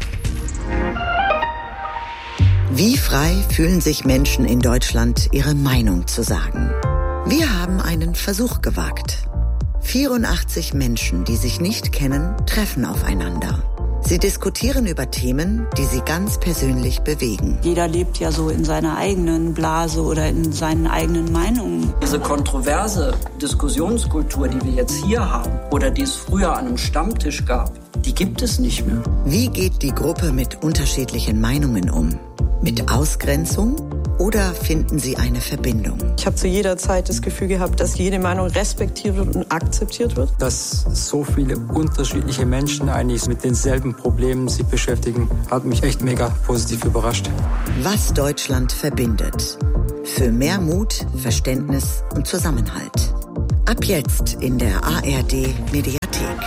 Wie frei fühlen sich Menschen in Deutschland, ihre Meinung zu sagen? Wir haben einen Versuch gewagt. vierundachtzig Menschen, die sich nicht kennen, treffen aufeinander. Sie diskutieren über Themen, die sie ganz persönlich bewegen. Jeder lebt ja so in seiner eigenen Blase oder in seinen eigenen Meinungen. Diese kontroverse Diskussionskultur, die wir jetzt hier haben oder die es früher an einem Stammtisch gab, die gibt es nicht mehr. Wie geht die Gruppe mit unterschiedlichen Meinungen um? Mit Ausgrenzung? Oder finden sie eine Verbindung? Ich habe zu jeder Zeit das Gefühl gehabt, dass jede Meinung respektiert wird und akzeptiert wird. Dass so viele unterschiedliche Menschen eigentlich mit denselben Problemen sich beschäftigen, hat mich echt mega positiv überrascht. Was Deutschland verbindet. Für mehr Mut, Verständnis und Zusammenhalt. Ab jetzt in der A R D Mediathek.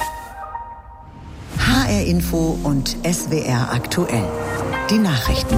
H R Info und S W R aktuell. Die Nachrichten.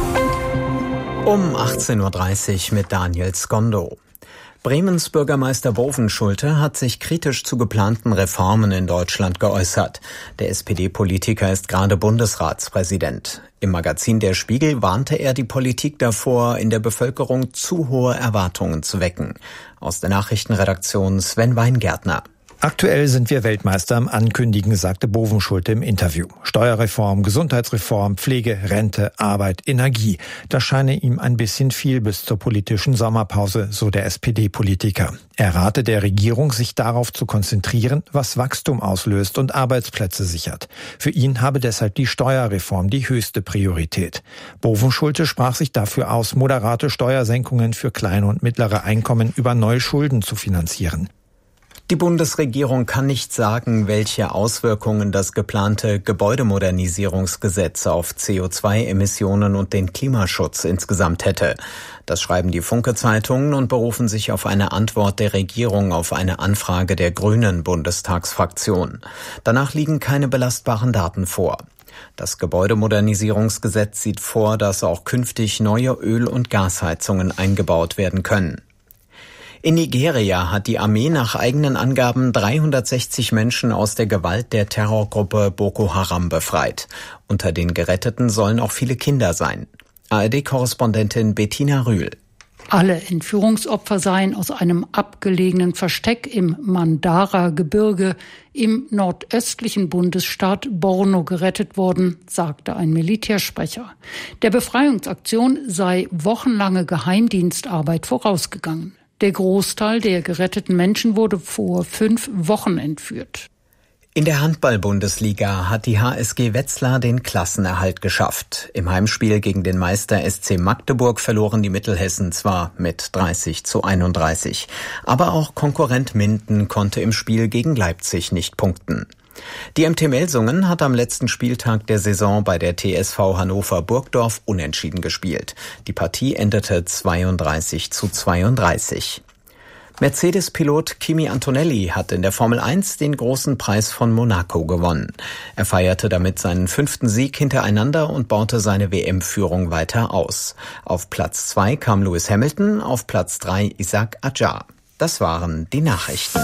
Um achtzehn Uhr dreißig mit Daniel Skondo. Bremens Bürgermeister Bovenschulte hat sich kritisch zu geplanten Reformen in Deutschland geäußert. Der S P D-Politiker ist gerade Bundesratspräsident. Im Magazin Der Spiegel warnte er die Politik davor, in der Bevölkerung zu hohe Erwartungen zu wecken. Aus der Nachrichtenredaktion Sven Weingärtner. Aktuell sind wir Weltmeister am Ankündigen, sagte Bovenschulte im Interview. Steuerreform, Gesundheitsreform, Pflege, Rente, Arbeit, Energie. Das scheine ihm ein bisschen viel bis zur politischen Sommerpause, so der S P D-Politiker. Er rate der Regierung, sich darauf zu konzentrieren, was Wachstum auslöst und Arbeitsplätze sichert. Für ihn habe deshalb die Steuerreform die höchste Priorität. Bovenschulte sprach sich dafür aus, moderate Steuersenkungen für kleine und mittlere Einkommen über neue Schulden zu finanzieren. Die Bundesregierung kann nicht sagen, welche Auswirkungen das geplante Gebäudemodernisierungsgesetz auf C O zwei Emissionen und den Klimaschutz insgesamt hätte. Das schreiben die Funke-Zeitungen und berufen sich auf eine Antwort der Regierung auf eine Anfrage der Grünen Bundestagsfraktion. Danach liegen keine belastbaren Daten vor. Das Gebäudemodernisierungsgesetz sieht vor, dass auch künftig neue Öl- und Gasheizungen eingebaut werden können. In Nigeria hat die Armee nach eigenen Angaben dreihundertsechzig Menschen aus der Gewalt der Terrorgruppe Boko Haram befreit. Unter den Geretteten sollen auch viele Kinder sein. A R D-Korrespondentin Bettina Rühl. Alle Entführungsopfer seien aus einem abgelegenen Versteck im Mandara-Gebirge im nordöstlichen Bundesstaat Borno gerettet worden, sagte ein Militärsprecher. Der Befreiungsaktion sei wochenlange Geheimdienstarbeit vorausgegangen. Der Großteil der geretteten Menschen wurde vor fünf Wochen entführt. In der Handball-Bundesliga hat die H S G Wetzlar den Klassenerhalt geschafft. Im Heimspiel gegen den Meister S C Magdeburg verloren die Mittelhessen zwar mit dreißig zu einunddreißig, aber auch Konkurrent Minden konnte im Spiel gegen Leipzig nicht punkten. Die M T Melsungen hat am letzten Spieltag der Saison bei der T S V Hannover Burgdorf unentschieden gespielt. Die Partie endete zweiunddreißig zu zweiunddreißig. Mercedes-Pilot Kimi Antonelli hat in der Formel eins den großen Preis von Monaco gewonnen. Er feierte damit seinen fünften Sieg hintereinander und baute seine W M-Führung weiter aus. Auf Platz zwei kam Lewis Hamilton, auf Platz drei Isaac Adjar. Das waren die Nachrichten.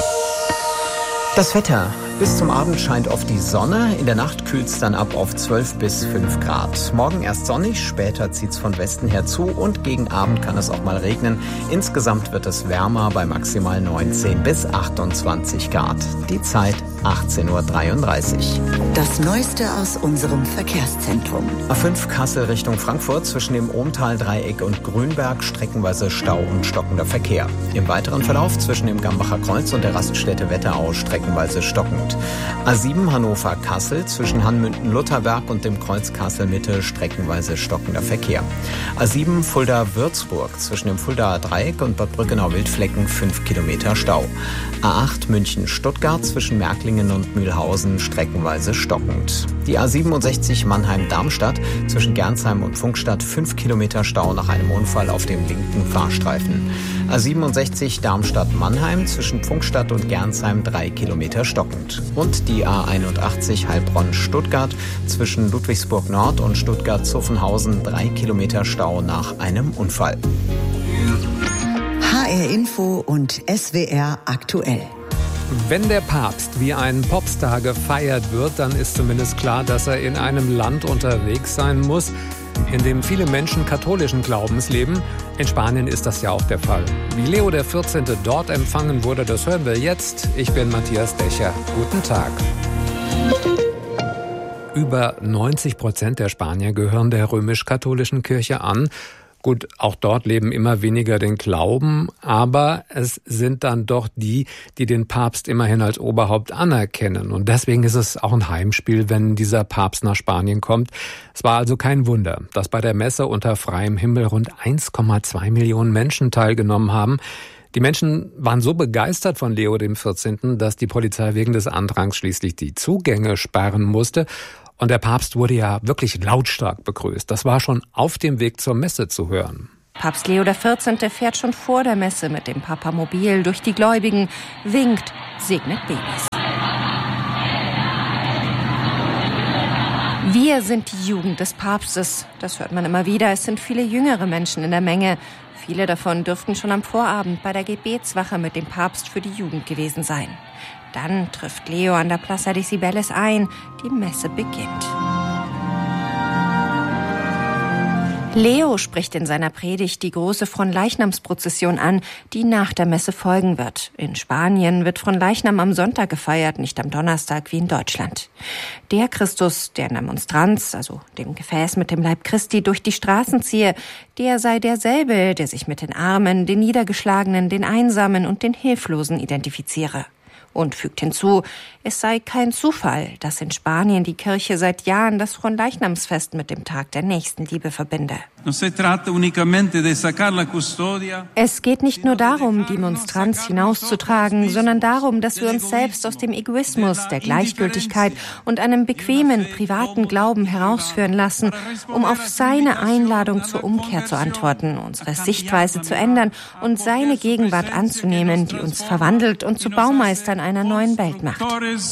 Das Wetter. Bis zum Abend scheint oft die Sonne. In der Nacht kühlt es dann ab auf zwölf bis fünf Grad. Morgen erst sonnig, später zieht es von Westen her zu und gegen Abend kann es auch mal regnen. Insgesamt wird es wärmer bei maximal neunzehn bis achtundzwanzig Grad. Die Zeit achtzehn Uhr dreiunddreißig. Das Neueste aus unserem Verkehrszentrum. A fünf Kassel Richtung Frankfurt zwischen dem Ohmtal-Dreieck und Grünberg streckenweise Stau und stockender Verkehr. Im weiteren Verlauf zwischen dem Gambacher Kreuz und der Raststätte Wetterau streckenweise stockend. A sieben Hannover-Kassel zwischen Hanmünden-Lutherberg und dem Kreuz Kassel-Mitte streckenweise stockender Verkehr. A sieben Fulda-Würzburg zwischen dem Fuldaer Dreieck und Bad Brückenau-Wildflecken fünf Kilometer Stau. A acht München-Stuttgart zwischen Märklingen und Mühlhausen streckenweise Stau. stockend. Die A siebenundsechzig Mannheim-Darmstadt zwischen Gernsheim und Pfungstadt fünf Kilometer Stau nach einem Unfall auf dem linken Fahrstreifen. A siebenundsechzig Darmstadt-Mannheim zwischen Pfungstadt und Gernsheim drei Kilometer stockend. Und die A einundachtzig Heilbronn-Stuttgart zwischen Ludwigsburg Nord und Stuttgart-Zuffenhausen drei Kilometer Stau nach einem Unfall. H R Info und S W R aktuell. Wenn der Papst wie ein Popstar gefeiert wird, dann ist zumindest klar, dass er in einem Land unterwegs sein muss, in dem viele Menschen katholischen Glaubens leben. In Spanien ist das ja auch der Fall. Wie Leo der vierzehnte dort empfangen wurde, das hören wir jetzt. Ich bin Matthias Dächer. Guten Tag. Über neunzig Prozent der Spanier gehören der römisch-katholischen Kirche an. Gut, auch dort leben immer weniger den Glauben, aber es sind dann doch die, die den Papst immerhin als Oberhaupt anerkennen. Und deswegen ist es auch ein Heimspiel, wenn dieser Papst nach Spanien kommt. Es war also kein Wunder, dass bei der Messe unter freiem Himmel rund eins Komma zwei Millionen Menschen teilgenommen haben. Die Menschen waren so begeistert von Leo dem vierzehnten, dass die Polizei wegen des Andrangs schließlich die Zugänge sperren musste. Und der Papst wurde ja wirklich lautstark begrüßt. Das war schon auf dem Weg zur Messe zu hören. Papst Leo der vierzehnte fährt schon vor der Messe mit dem Papamobil durch die Gläubigen, winkt, segnet Babys. Wir sind die Jugend des Papstes. Das hört man immer wieder. Es sind viele jüngere Menschen in der Menge. Viele davon dürften schon am Vorabend bei der Gebetswache mit dem Papst für die Jugend gewesen sein. Dann trifft Leo an der Plaza de Cibeles ein. Die Messe beginnt. Leo spricht in seiner Predigt die große Fronleichnamsprozession an, die nach der Messe folgen wird. In Spanien wird Fronleichnam am Sonntag gefeiert, nicht am Donnerstag wie in Deutschland. Der Christus, der in der Monstranz, also dem Gefäß mit dem Leib Christi, durch die Straßen ziehe, der sei derselbe, der sich mit den Armen, den Niedergeschlagenen, den Einsamen und den Hilflosen identifiziere. Und fügt hinzu, es sei kein Zufall, dass in Spanien die Kirche seit Jahren das Fronleichnamsfest mit dem Tag der Nächstenliebe verbinde. Es geht nicht nur darum, die Monstranz hinauszutragen, sondern darum, dass wir uns selbst aus dem Egoismus, der Gleichgültigkeit und einem bequemen, privaten Glauben herausführen lassen, um auf seine Einladung zur Umkehr zu antworten, unsere Sichtweise zu ändern und seine Gegenwart anzunehmen, die uns verwandelt und zu Baumeistern einer neuen Welt macht.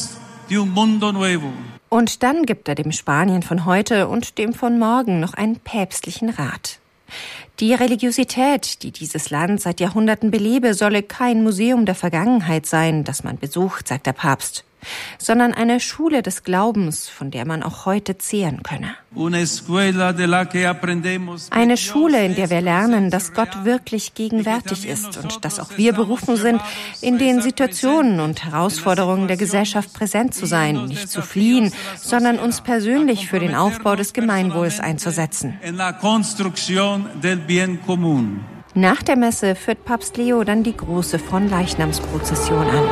Und dann gibt er dem Spanien von heute und dem von morgen noch einen päpstlichen Rat. Die Religiosität, die dieses Land seit Jahrhunderten belebe, solle kein Museum der Vergangenheit sein, das man besucht, sagt der Papst, sondern eine Schule des Glaubens, von der man auch heute zehren könne. Eine Schule, in der wir lernen, dass Gott wirklich gegenwärtig ist und dass auch wir berufen sind, in den Situationen und Herausforderungen der Gesellschaft präsent zu sein, nicht zu fliehen, sondern uns persönlich für den Aufbau des Gemeinwohls einzusetzen. Nach der Messe führt Papst Leo dann die große Fronleichnamsprozession an.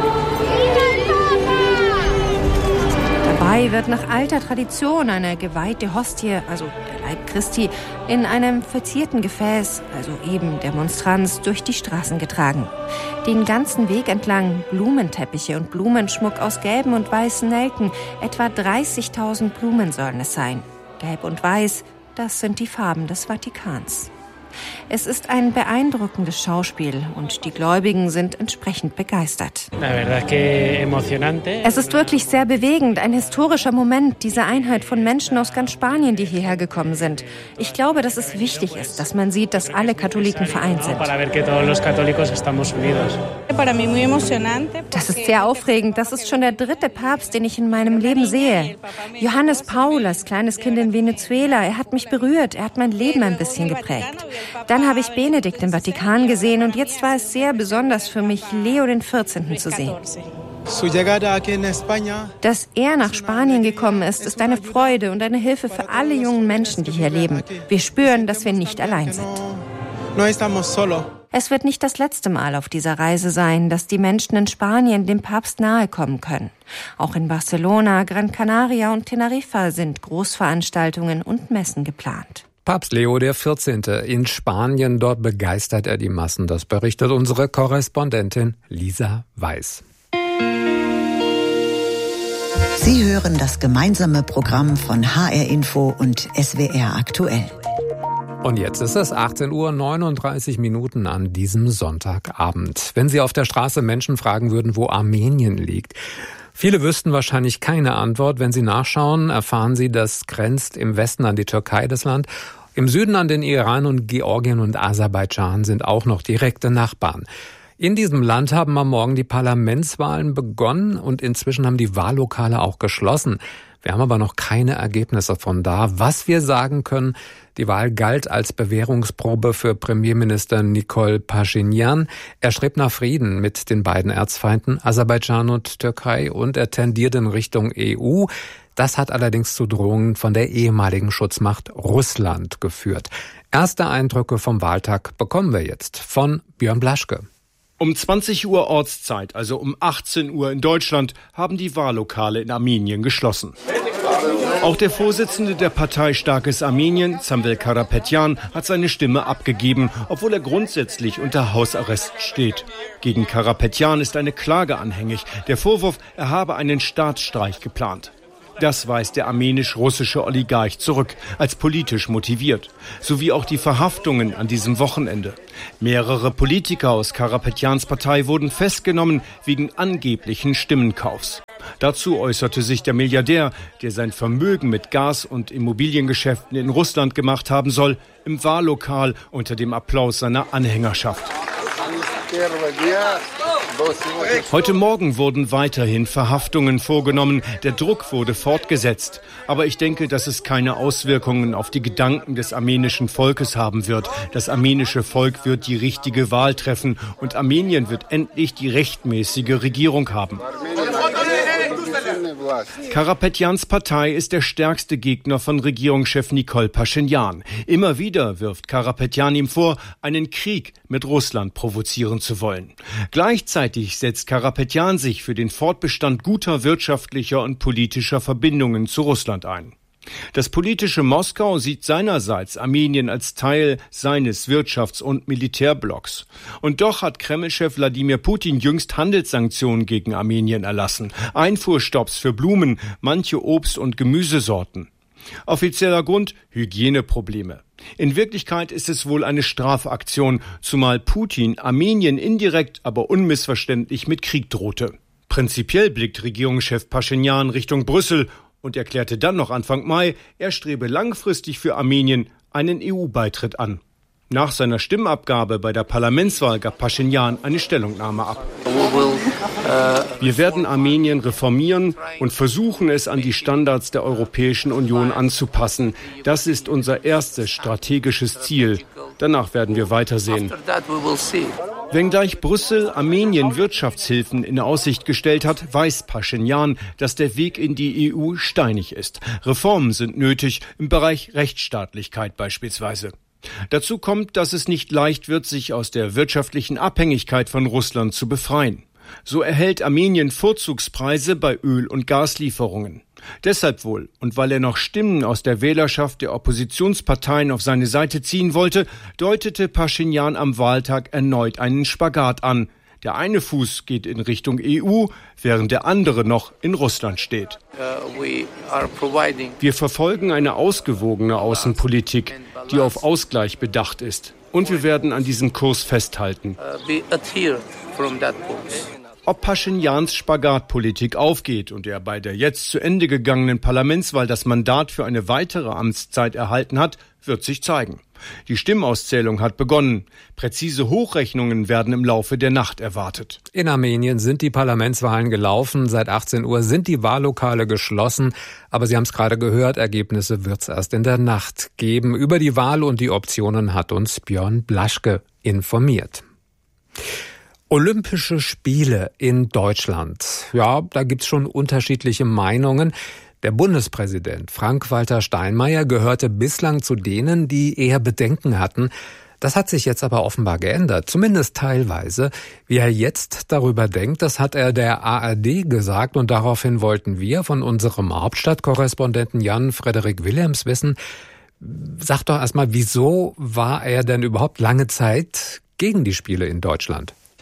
Dabei wird nach alter Tradition eine geweihte Hostie, also der Leib Christi, in einem verzierten Gefäß, also eben der Monstranz, durch die Straßen getragen. Den ganzen Weg entlang Blumenteppiche und Blumenschmuck aus gelben und weißen Nelken. Etwa dreißigtausend Blumen sollen es sein. Gelb und Weiß, das sind die Farben des Vatikans. Es ist ein beeindruckendes Schauspiel und die Gläubigen sind entsprechend begeistert. Es ist wirklich sehr bewegend, ein historischer Moment, diese Einheit von Menschen aus ganz Spanien, die hierher gekommen sind. Ich glaube, dass es wichtig ist, dass man sieht, dass alle Katholiken vereint sind. Das ist sehr aufregend. Das ist schon der dritte Papst, den ich in meinem Leben sehe. Johannes Paul als kleines Kind in Venezuela, er hat mich berührt, er hat mein Leben ein bisschen geprägt. Dann habe ich Benedikt im Vatikan gesehen und jetzt war es sehr besonders für mich, Leo den vierzehnten zu sehen. Dass er nach Spanien gekommen ist, ist eine Freude und eine Hilfe für alle jungen Menschen, die hier leben. Wir spüren, dass wir nicht allein sind. Es wird nicht das letzte Mal auf dieser Reise sein, dass die Menschen in Spanien dem Papst nahe kommen können. Auch in Barcelona, Gran Canaria und Teneriffa sind Großveranstaltungen und Messen geplant. Papst Leo der vierzehnte in Spanien, dort begeistert er die Massen. Das berichtet unsere Korrespondentin Lisa Weiß. Sie hören hören das gemeinsame Programm von H R Info und S W R Aktuell. Und jetzt ist es achtzehn Uhr neununddreißig Minuten an diesem Sonntagabend. Wenn Sie auf der Straße Menschen fragen würden, wo Armenien liegt, viele wüssten wahrscheinlich keine Antwort. Wenn Sie nachschauen, erfahren Sie, das grenzt im Westen an die Türkei, das Land. Im Süden an den Iran, und Georgien und Aserbaidschan sind auch noch direkte Nachbarn. In diesem Land haben am Morgen die Parlamentswahlen begonnen und inzwischen haben die Wahllokale auch geschlossen. Wir haben aber noch keine Ergebnisse von da. Was wir sagen können: Die Wahl galt als Bewährungsprobe für Premierminister Nikol Paschinjan. Er strebt nach Frieden mit den beiden Erzfeinden Aserbaidschan und Türkei und er tendiert in Richtung E U. Das hat allerdings zu Drohungen von der ehemaligen Schutzmacht Russland geführt. Erste Eindrücke vom Wahltag bekommen wir jetzt von Björn Blaschke. Um zwanzig Uhr Ortszeit, also um achtzehn Uhr in Deutschland, haben die Wahllokale in Armenien geschlossen. Auch der Vorsitzende der Partei Starkes Armenien, Samvel Karapetyan, hat seine Stimme abgegeben, obwohl er grundsätzlich unter Hausarrest steht. Gegen Karapetyan ist eine Klage anhängig. Der Vorwurf, er habe einen Staatsstreich geplant. Das weist der armenisch-russische Oligarch zurück, als politisch motiviert. Sowie auch die Verhaftungen an diesem Wochenende. Mehrere Politiker aus Karapetyans Partei wurden festgenommen wegen angeblichen Stimmenkaufs. Dazu äußerte sich der Milliardär, der sein Vermögen mit Gas- und Immobiliengeschäften in Russland gemacht haben soll, im Wahllokal unter dem Applaus seiner Anhängerschaft. Heute Morgen wurden weiterhin Verhaftungen vorgenommen. Der Druck wurde fortgesetzt. Aber ich denke, dass es keine Auswirkungen auf die Gedanken des armenischen Volkes haben wird. Das armenische Volk wird die richtige Wahl treffen und Armenien wird endlich die rechtmäßige Regierung haben. Karapetyans Partei ist der stärkste Gegner von Regierungschef Nikol Paschinjan. Immer wieder wirft Karapetyan ihm vor, einen Krieg mit Russland provozieren zu wollen. Gleichzeitig setzt Karapetyan sich für den Fortbestand guter wirtschaftlicher und politischer Verbindungen zu Russland ein. Das politische Moskau sieht seinerseits Armenien als Teil seines Wirtschafts- und Militärblocks. Und doch hat Kreml-Chef Wladimir Putin jüngst Handelssanktionen gegen Armenien erlassen. Einfuhrstopps für Blumen, manche Obst- und Gemüsesorten. Offizieller Grund: Hygieneprobleme. In Wirklichkeit ist es wohl eine Strafaktion, zumal Putin Armenien indirekt, aber unmissverständlich mit Krieg drohte. Prinzipiell blickt Regierungschef Paschinjan Richtung Brüssel und erklärte dann noch Anfang Mai, er strebe langfristig für Armenien einen E U-Beitritt an. Nach seiner Stimmabgabe bei der Parlamentswahl gab Paschinjan eine Stellungnahme ab. Wir werden Armenien reformieren und versuchen, es an die Standards der Europäischen Union anzupassen. Das ist unser erstes strategisches Ziel. Danach werden wir weitersehen. Wenngleich Brüssel Armenien Wirtschaftshilfen in Aussicht gestellt hat, weiß Paschinjan, dass der Weg in die E U steinig ist. Reformen sind nötig, im Bereich Rechtsstaatlichkeit beispielsweise. Dazu kommt, dass es nicht leicht wird, sich aus der wirtschaftlichen Abhängigkeit von Russland zu befreien. So erhält Armenien Vorzugspreise bei Öl- und Gaslieferungen. Deshalb wohl, und weil er noch Stimmen aus der Wählerschaft der Oppositionsparteien auf seine Seite ziehen wollte, deutete Paschinjan am Wahltag erneut einen Spagat an. Der eine Fuß geht in Richtung E U, während der andere noch in Russland steht. Wir verfolgen eine ausgewogene Außenpolitik, die auf Ausgleich bedacht ist. Und wir werden an diesem Kurs festhalten. Ob Paschinjans Spagatpolitik aufgeht und er bei der jetzt zu Ende gegangenen Parlamentswahl das Mandat für eine weitere Amtszeit erhalten hat, wird sich zeigen. Die Stimmauszählung hat begonnen. Präzise Hochrechnungen werden im Laufe der Nacht erwartet. In Armenien sind die Parlamentswahlen gelaufen. Seit achtzehn Uhr sind die Wahllokale geschlossen. Aber Sie haben es gerade gehört, Ergebnisse wird es erst in der Nacht geben. Über die Wahl und die Optionen hat uns Björn Blaschke informiert. Olympische Spiele in Deutschland. Ja, da gibt's schon unterschiedliche Meinungen. Der Bundespräsident Frank-Walter Steinmeier gehörte bislang zu denen, die eher Bedenken hatten. Das hat sich jetzt aber offenbar geändert, zumindest teilweise. Wie er jetzt darüber denkt, das hat er der A R D gesagt und daraufhin wollten wir von unserem Hauptstadtkorrespondenten Jan-Frederik Willems wissen. Sag doch erstmal, wieso war er denn überhaupt lange Zeit gegen die Spiele in Deutschland?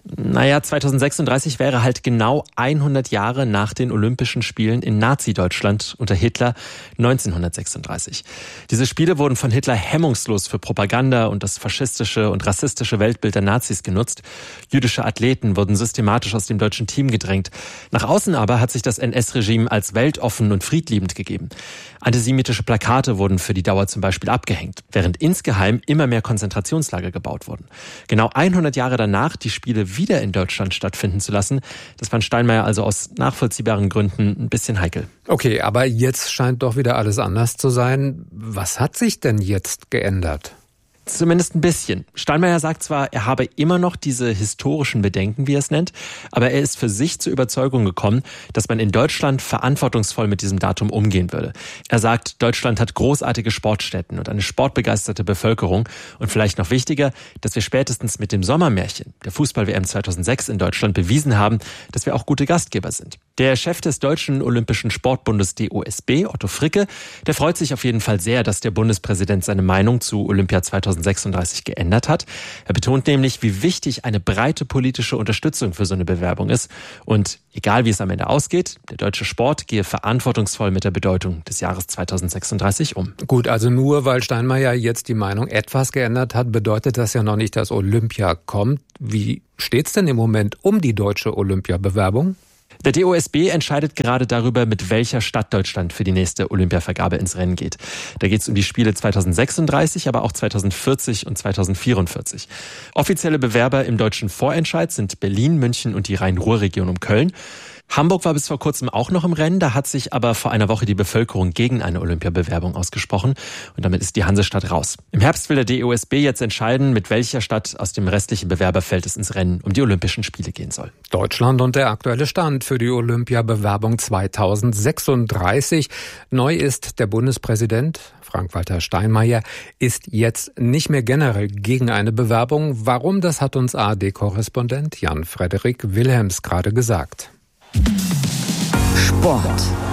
Naja, zweitausendsechsunddreißig wäre halt genau hundert Jahre nach den Olympischen Spielen in Nazi-Deutschland unter Hitler neunzehnhundertsechsunddreißig. Diese Spiele wurden von Hitler hemmungslos für Propaganda und das faschistische und rassistische Weltbild der Nazis genutzt. Jüdische Athleten wurden systematisch aus dem deutschen Team gedrängt. Nach außen aber hat sich das N S-Regime als weltoffen und friedliebend gegeben. Antisemitische Plakate wurden für die Dauer zum Beispiel abgehängt, während insgeheim immer mehr Konzentrationslager gebaut wurden. Genau hundert Jahre danach die Spiele wieder in Deutschland stattfinden zu lassen, das fand Steinmeier also aus nachvollziehbaren Gründen ein bisschen heikel. Okay, aber jetzt scheint doch wieder alles anders zu sein. Was hat sich denn jetzt geändert? Zumindest ein bisschen. Steinmeier sagt zwar, er habe immer noch diese historischen Bedenken, wie er es nennt, aber er ist für sich zur Überzeugung gekommen, dass man in Deutschland verantwortungsvoll mit diesem Datum umgehen würde. Er sagt, Deutschland hat großartige Sportstätten und eine sportbegeisterte Bevölkerung und vielleicht noch wichtiger, dass wir spätestens mit dem Sommermärchen, der Fußball-W M zweitausendsechs in Deutschland, bewiesen haben, dass wir auch gute Gastgeber sind. Der Chef des Deutschen Olympischen Sportbundes D O S B, Otto Fricke, der freut sich auf jeden Fall sehr, dass der Bundespräsident seine Meinung zu Olympia zweitausendsechsunddreißig geändert hat. Er betont nämlich, wie wichtig eine breite politische Unterstützung für so eine Bewerbung ist. Und egal wie es am Ende ausgeht, der deutsche Sport gehe verantwortungsvoll mit der Bedeutung des Jahres zweitausendsechsunddreißig um. Gut, also nur weil Steinmeier jetzt die Meinung etwas geändert hat, bedeutet das ja noch nicht, dass Olympia kommt. Wie steht's denn im Moment um die deutsche Olympiabewerbung? Der D O S B entscheidet gerade darüber, mit welcher Stadt Deutschland für die nächste Olympiavergabe ins Rennen geht. Da geht es um die Spiele zweitausendsechsunddreißig, aber auch zweitausendvierzig und zweitausendvierundvierzig. Offizielle Bewerber im deutschen Vorentscheid sind Berlin, München und die Rhein-Ruhr-Region um Köln. Hamburg war bis vor kurzem auch noch im Rennen, da hat sich aber vor einer Woche die Bevölkerung gegen eine Olympiabewerbung ausgesprochen und damit ist die Hansestadt raus. Im Herbst will der D O S B jetzt entscheiden, mit welcher Stadt aus dem restlichen Bewerberfeld es ins Rennen um die Olympischen Spiele gehen soll. Deutschland und der aktuelle Stand für die Olympiabewerbung zweitausendsechsunddreißig. Neu ist, der Bundespräsident Frank-Walter Steinmeier ist jetzt nicht mehr generell gegen eine Bewerbung. Warum, das hat uns A R D-Korrespondent Jan-Frederik Wilhelms gerade gesagt. Sport.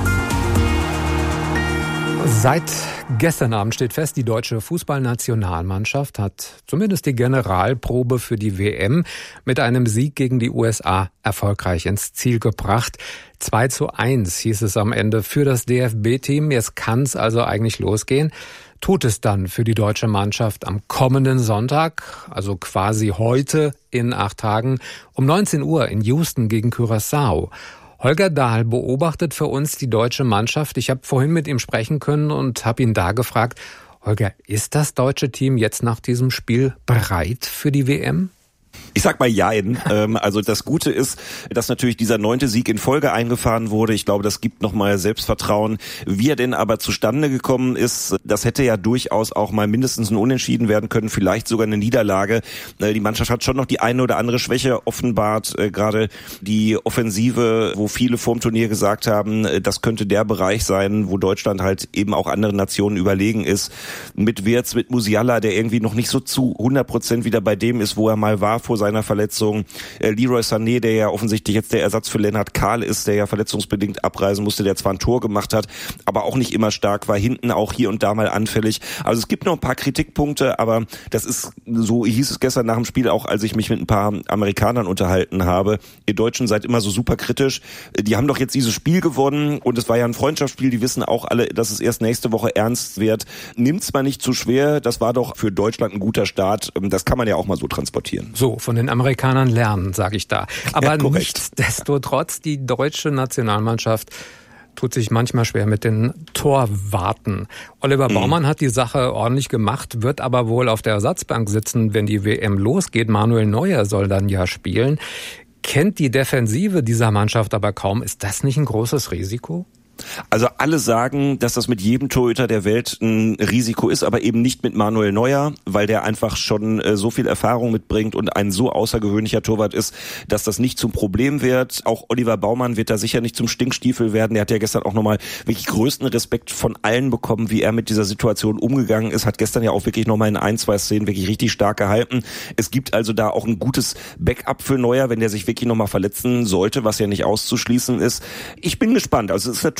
Seit gestern Abend steht fest, die deutsche Fußballnationalmannschaft hat zumindest die Generalprobe für die W M mit einem Sieg gegen die U S A erfolgreich ins Ziel gebracht. zwei zu eins hieß es am Ende für das D F B-Team. Jetzt kann es also eigentlich losgehen. Tut es dann für die deutsche Mannschaft am kommenden Sonntag, also quasi heute in acht Tagen, um neunzehn Uhr in Houston gegen Curaçao. Holger Dahl beobachtet für uns die deutsche Mannschaft. Ich habe vorhin mit ihm sprechen können und habe ihn da gefragt, Holger, ist das deutsche Team jetzt nach diesem Spiel bereit für die W M? Ich sag mal jein. Also das Gute ist, dass natürlich dieser neunte Sieg in Folge eingefahren wurde. Ich glaube, das gibt nochmal Selbstvertrauen. Wie er denn aber zustande gekommen ist, das hätte ja durchaus auch mal mindestens ein Unentschieden werden können, vielleicht sogar eine Niederlage. Die Mannschaft hat schon noch die eine oder andere Schwäche offenbart. Gerade die Offensive, wo viele vorm Turnier gesagt haben, das könnte der Bereich sein, wo Deutschland halt eben auch anderen Nationen überlegen ist. Mit Wirtz, mit Musiala, der irgendwie noch nicht so zu hundert Prozent wieder bei dem ist, wo er mal war vor seiner Verletzung. Äh, Leroy Sané, der ja offensichtlich jetzt der Ersatz für Lennart Kahl ist, der ja verletzungsbedingt abreisen musste, der zwar ein Tor gemacht hat, aber auch nicht immer stark war, hinten auch hier und da mal anfällig. Also es gibt noch ein paar Kritikpunkte, aber das ist, so hieß es gestern nach dem Spiel auch, als ich mich mit ein paar Amerikanern unterhalten habe, ihr Deutschen seid immer so super kritisch. Die haben doch jetzt dieses Spiel gewonnen und es war ja ein Freundschaftsspiel, die wissen auch alle, dass es erst nächste Woche ernst wird. Nimmt's mal nicht zu schwer, das war doch für Deutschland ein guter Start. Das kann man ja auch mal so transportieren. So, von den Amerikanern lernen, sage ich da. Aber ja, nichtsdestotrotz, die deutsche Nationalmannschaft tut sich manchmal schwer mit den Torwarten. Oliver mhm. Baumann hat die Sache ordentlich gemacht, wird aber wohl auf der Ersatzbank sitzen, wenn die W M losgeht. Manuel Neuer soll dann ja spielen. Kennt die Defensive dieser Mannschaft aber kaum. Ist das nicht ein großes Risiko? Also alle sagen, dass das mit jedem Torhüter der Welt ein Risiko ist, aber eben nicht mit Manuel Neuer, weil der einfach schon äh, so viel Erfahrung mitbringt und ein so außergewöhnlicher Torwart ist, dass das nicht zum Problem wird. Auch Oliver Baumann wird da sicher nicht zum Stinkstiefel werden. Der hat ja gestern auch nochmal wirklich größten Respekt von allen bekommen, wie er mit dieser Situation umgegangen ist. Hat gestern ja auch wirklich nochmal in ein, zwei Szenen wirklich richtig stark gehalten. Es gibt also da auch ein gutes Backup für Neuer, wenn der sich wirklich nochmal verletzen sollte, was ja nicht auszuschließen ist. Ich bin gespannt. Also es ist natürlich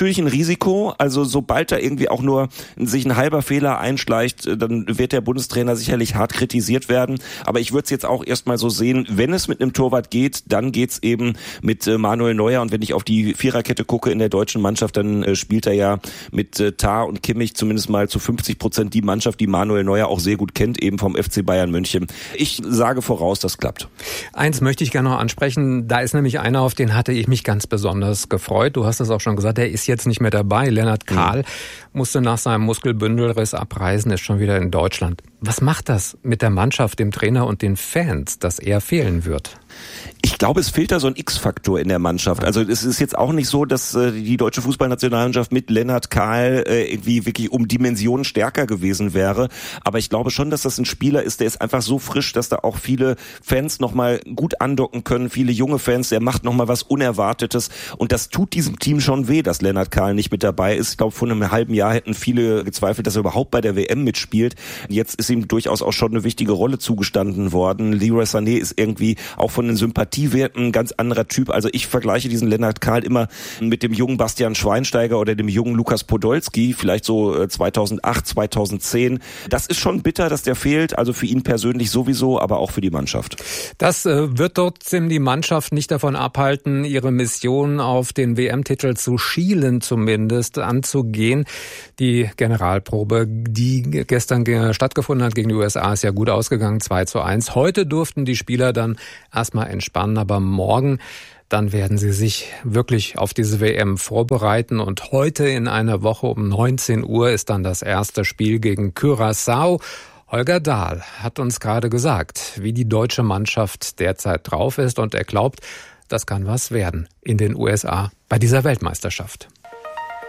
natürlich ein Risiko. Also sobald da irgendwie auch nur sich ein halber Fehler einschleicht, dann wird der Bundestrainer sicherlich hart kritisiert werden. Aber ich würde es jetzt auch erstmal so sehen, wenn es mit einem Torwart geht, dann geht's eben mit äh, Manuel Neuer. Und wenn ich auf die Viererkette gucke in der deutschen Mannschaft, dann äh, spielt er ja mit äh, Tah und Kimmich zumindest mal zu fünfzig Prozent die Mannschaft, die Manuel Neuer auch sehr gut kennt, eben vom F C Bayern München. Ich sage voraus, das klappt. Eins möchte ich gerne noch ansprechen. Da ist nämlich einer, auf den hatte ich mich ganz besonders gefreut. Du hast es auch schon gesagt, der ist jetzt nicht mehr dabei. Lennart Kahl mhm. musste nach seinem Muskelbündelriss abreisen, ist schon wieder in Deutschland. Was macht das mit der Mannschaft, dem Trainer und den Fans, dass er fehlen wird? Ich glaube, es fehlt da so ein X-Faktor in der Mannschaft. Also es ist jetzt auch nicht so, dass äh, die deutsche Fußballnationalmannschaft mit Lennart Kahl äh, irgendwie wirklich um Dimensionen stärker gewesen wäre. Aber ich glaube schon, dass das ein Spieler ist, der ist einfach so frisch, dass da auch viele Fans nochmal gut andocken können. Viele junge Fans, der macht nochmal was Unerwartetes. Und das tut diesem Team schon weh, dass Lennart Kahl nicht mit dabei ist. Ich glaube, vor einem halben Jahr hätten viele gezweifelt, dass er überhaupt bei der W M mitspielt. Jetzt ist ihm durchaus auch schon eine wichtige Rolle zugestanden worden. Leroy Sané ist irgendwie auch von den Sympathiewerten ein ganz anderer Typ. Also ich vergleiche diesen Lennart Kahl immer mit dem jungen Bastian Schweinsteiger oder dem jungen Lukas Podolski, vielleicht so zweitausendacht, zweitausendzehn. Das ist schon bitter, dass der fehlt, also für ihn persönlich sowieso, aber auch für die Mannschaft. Das äh, wird trotzdem die Mannschaft nicht davon abhalten, ihre Mission auf den W M-Titel zu schielen zumindest anzugehen. Die Generalprobe, die gestern stattgefunden hat gegen die U S A, ist ja gut ausgegangen, zwei zu eins. Heute durften die Spieler dann erstmal entspannen, aber morgen, dann werden sie sich wirklich auf diese W M vorbereiten. Und heute in einer Woche um neunzehn Uhr ist dann das erste Spiel gegen Curaçao. Holger Dahl hat uns gerade gesagt, wie die deutsche Mannschaft derzeit drauf ist. Und er glaubt, das kann was werden in den U S A bei dieser Weltmeisterschaft.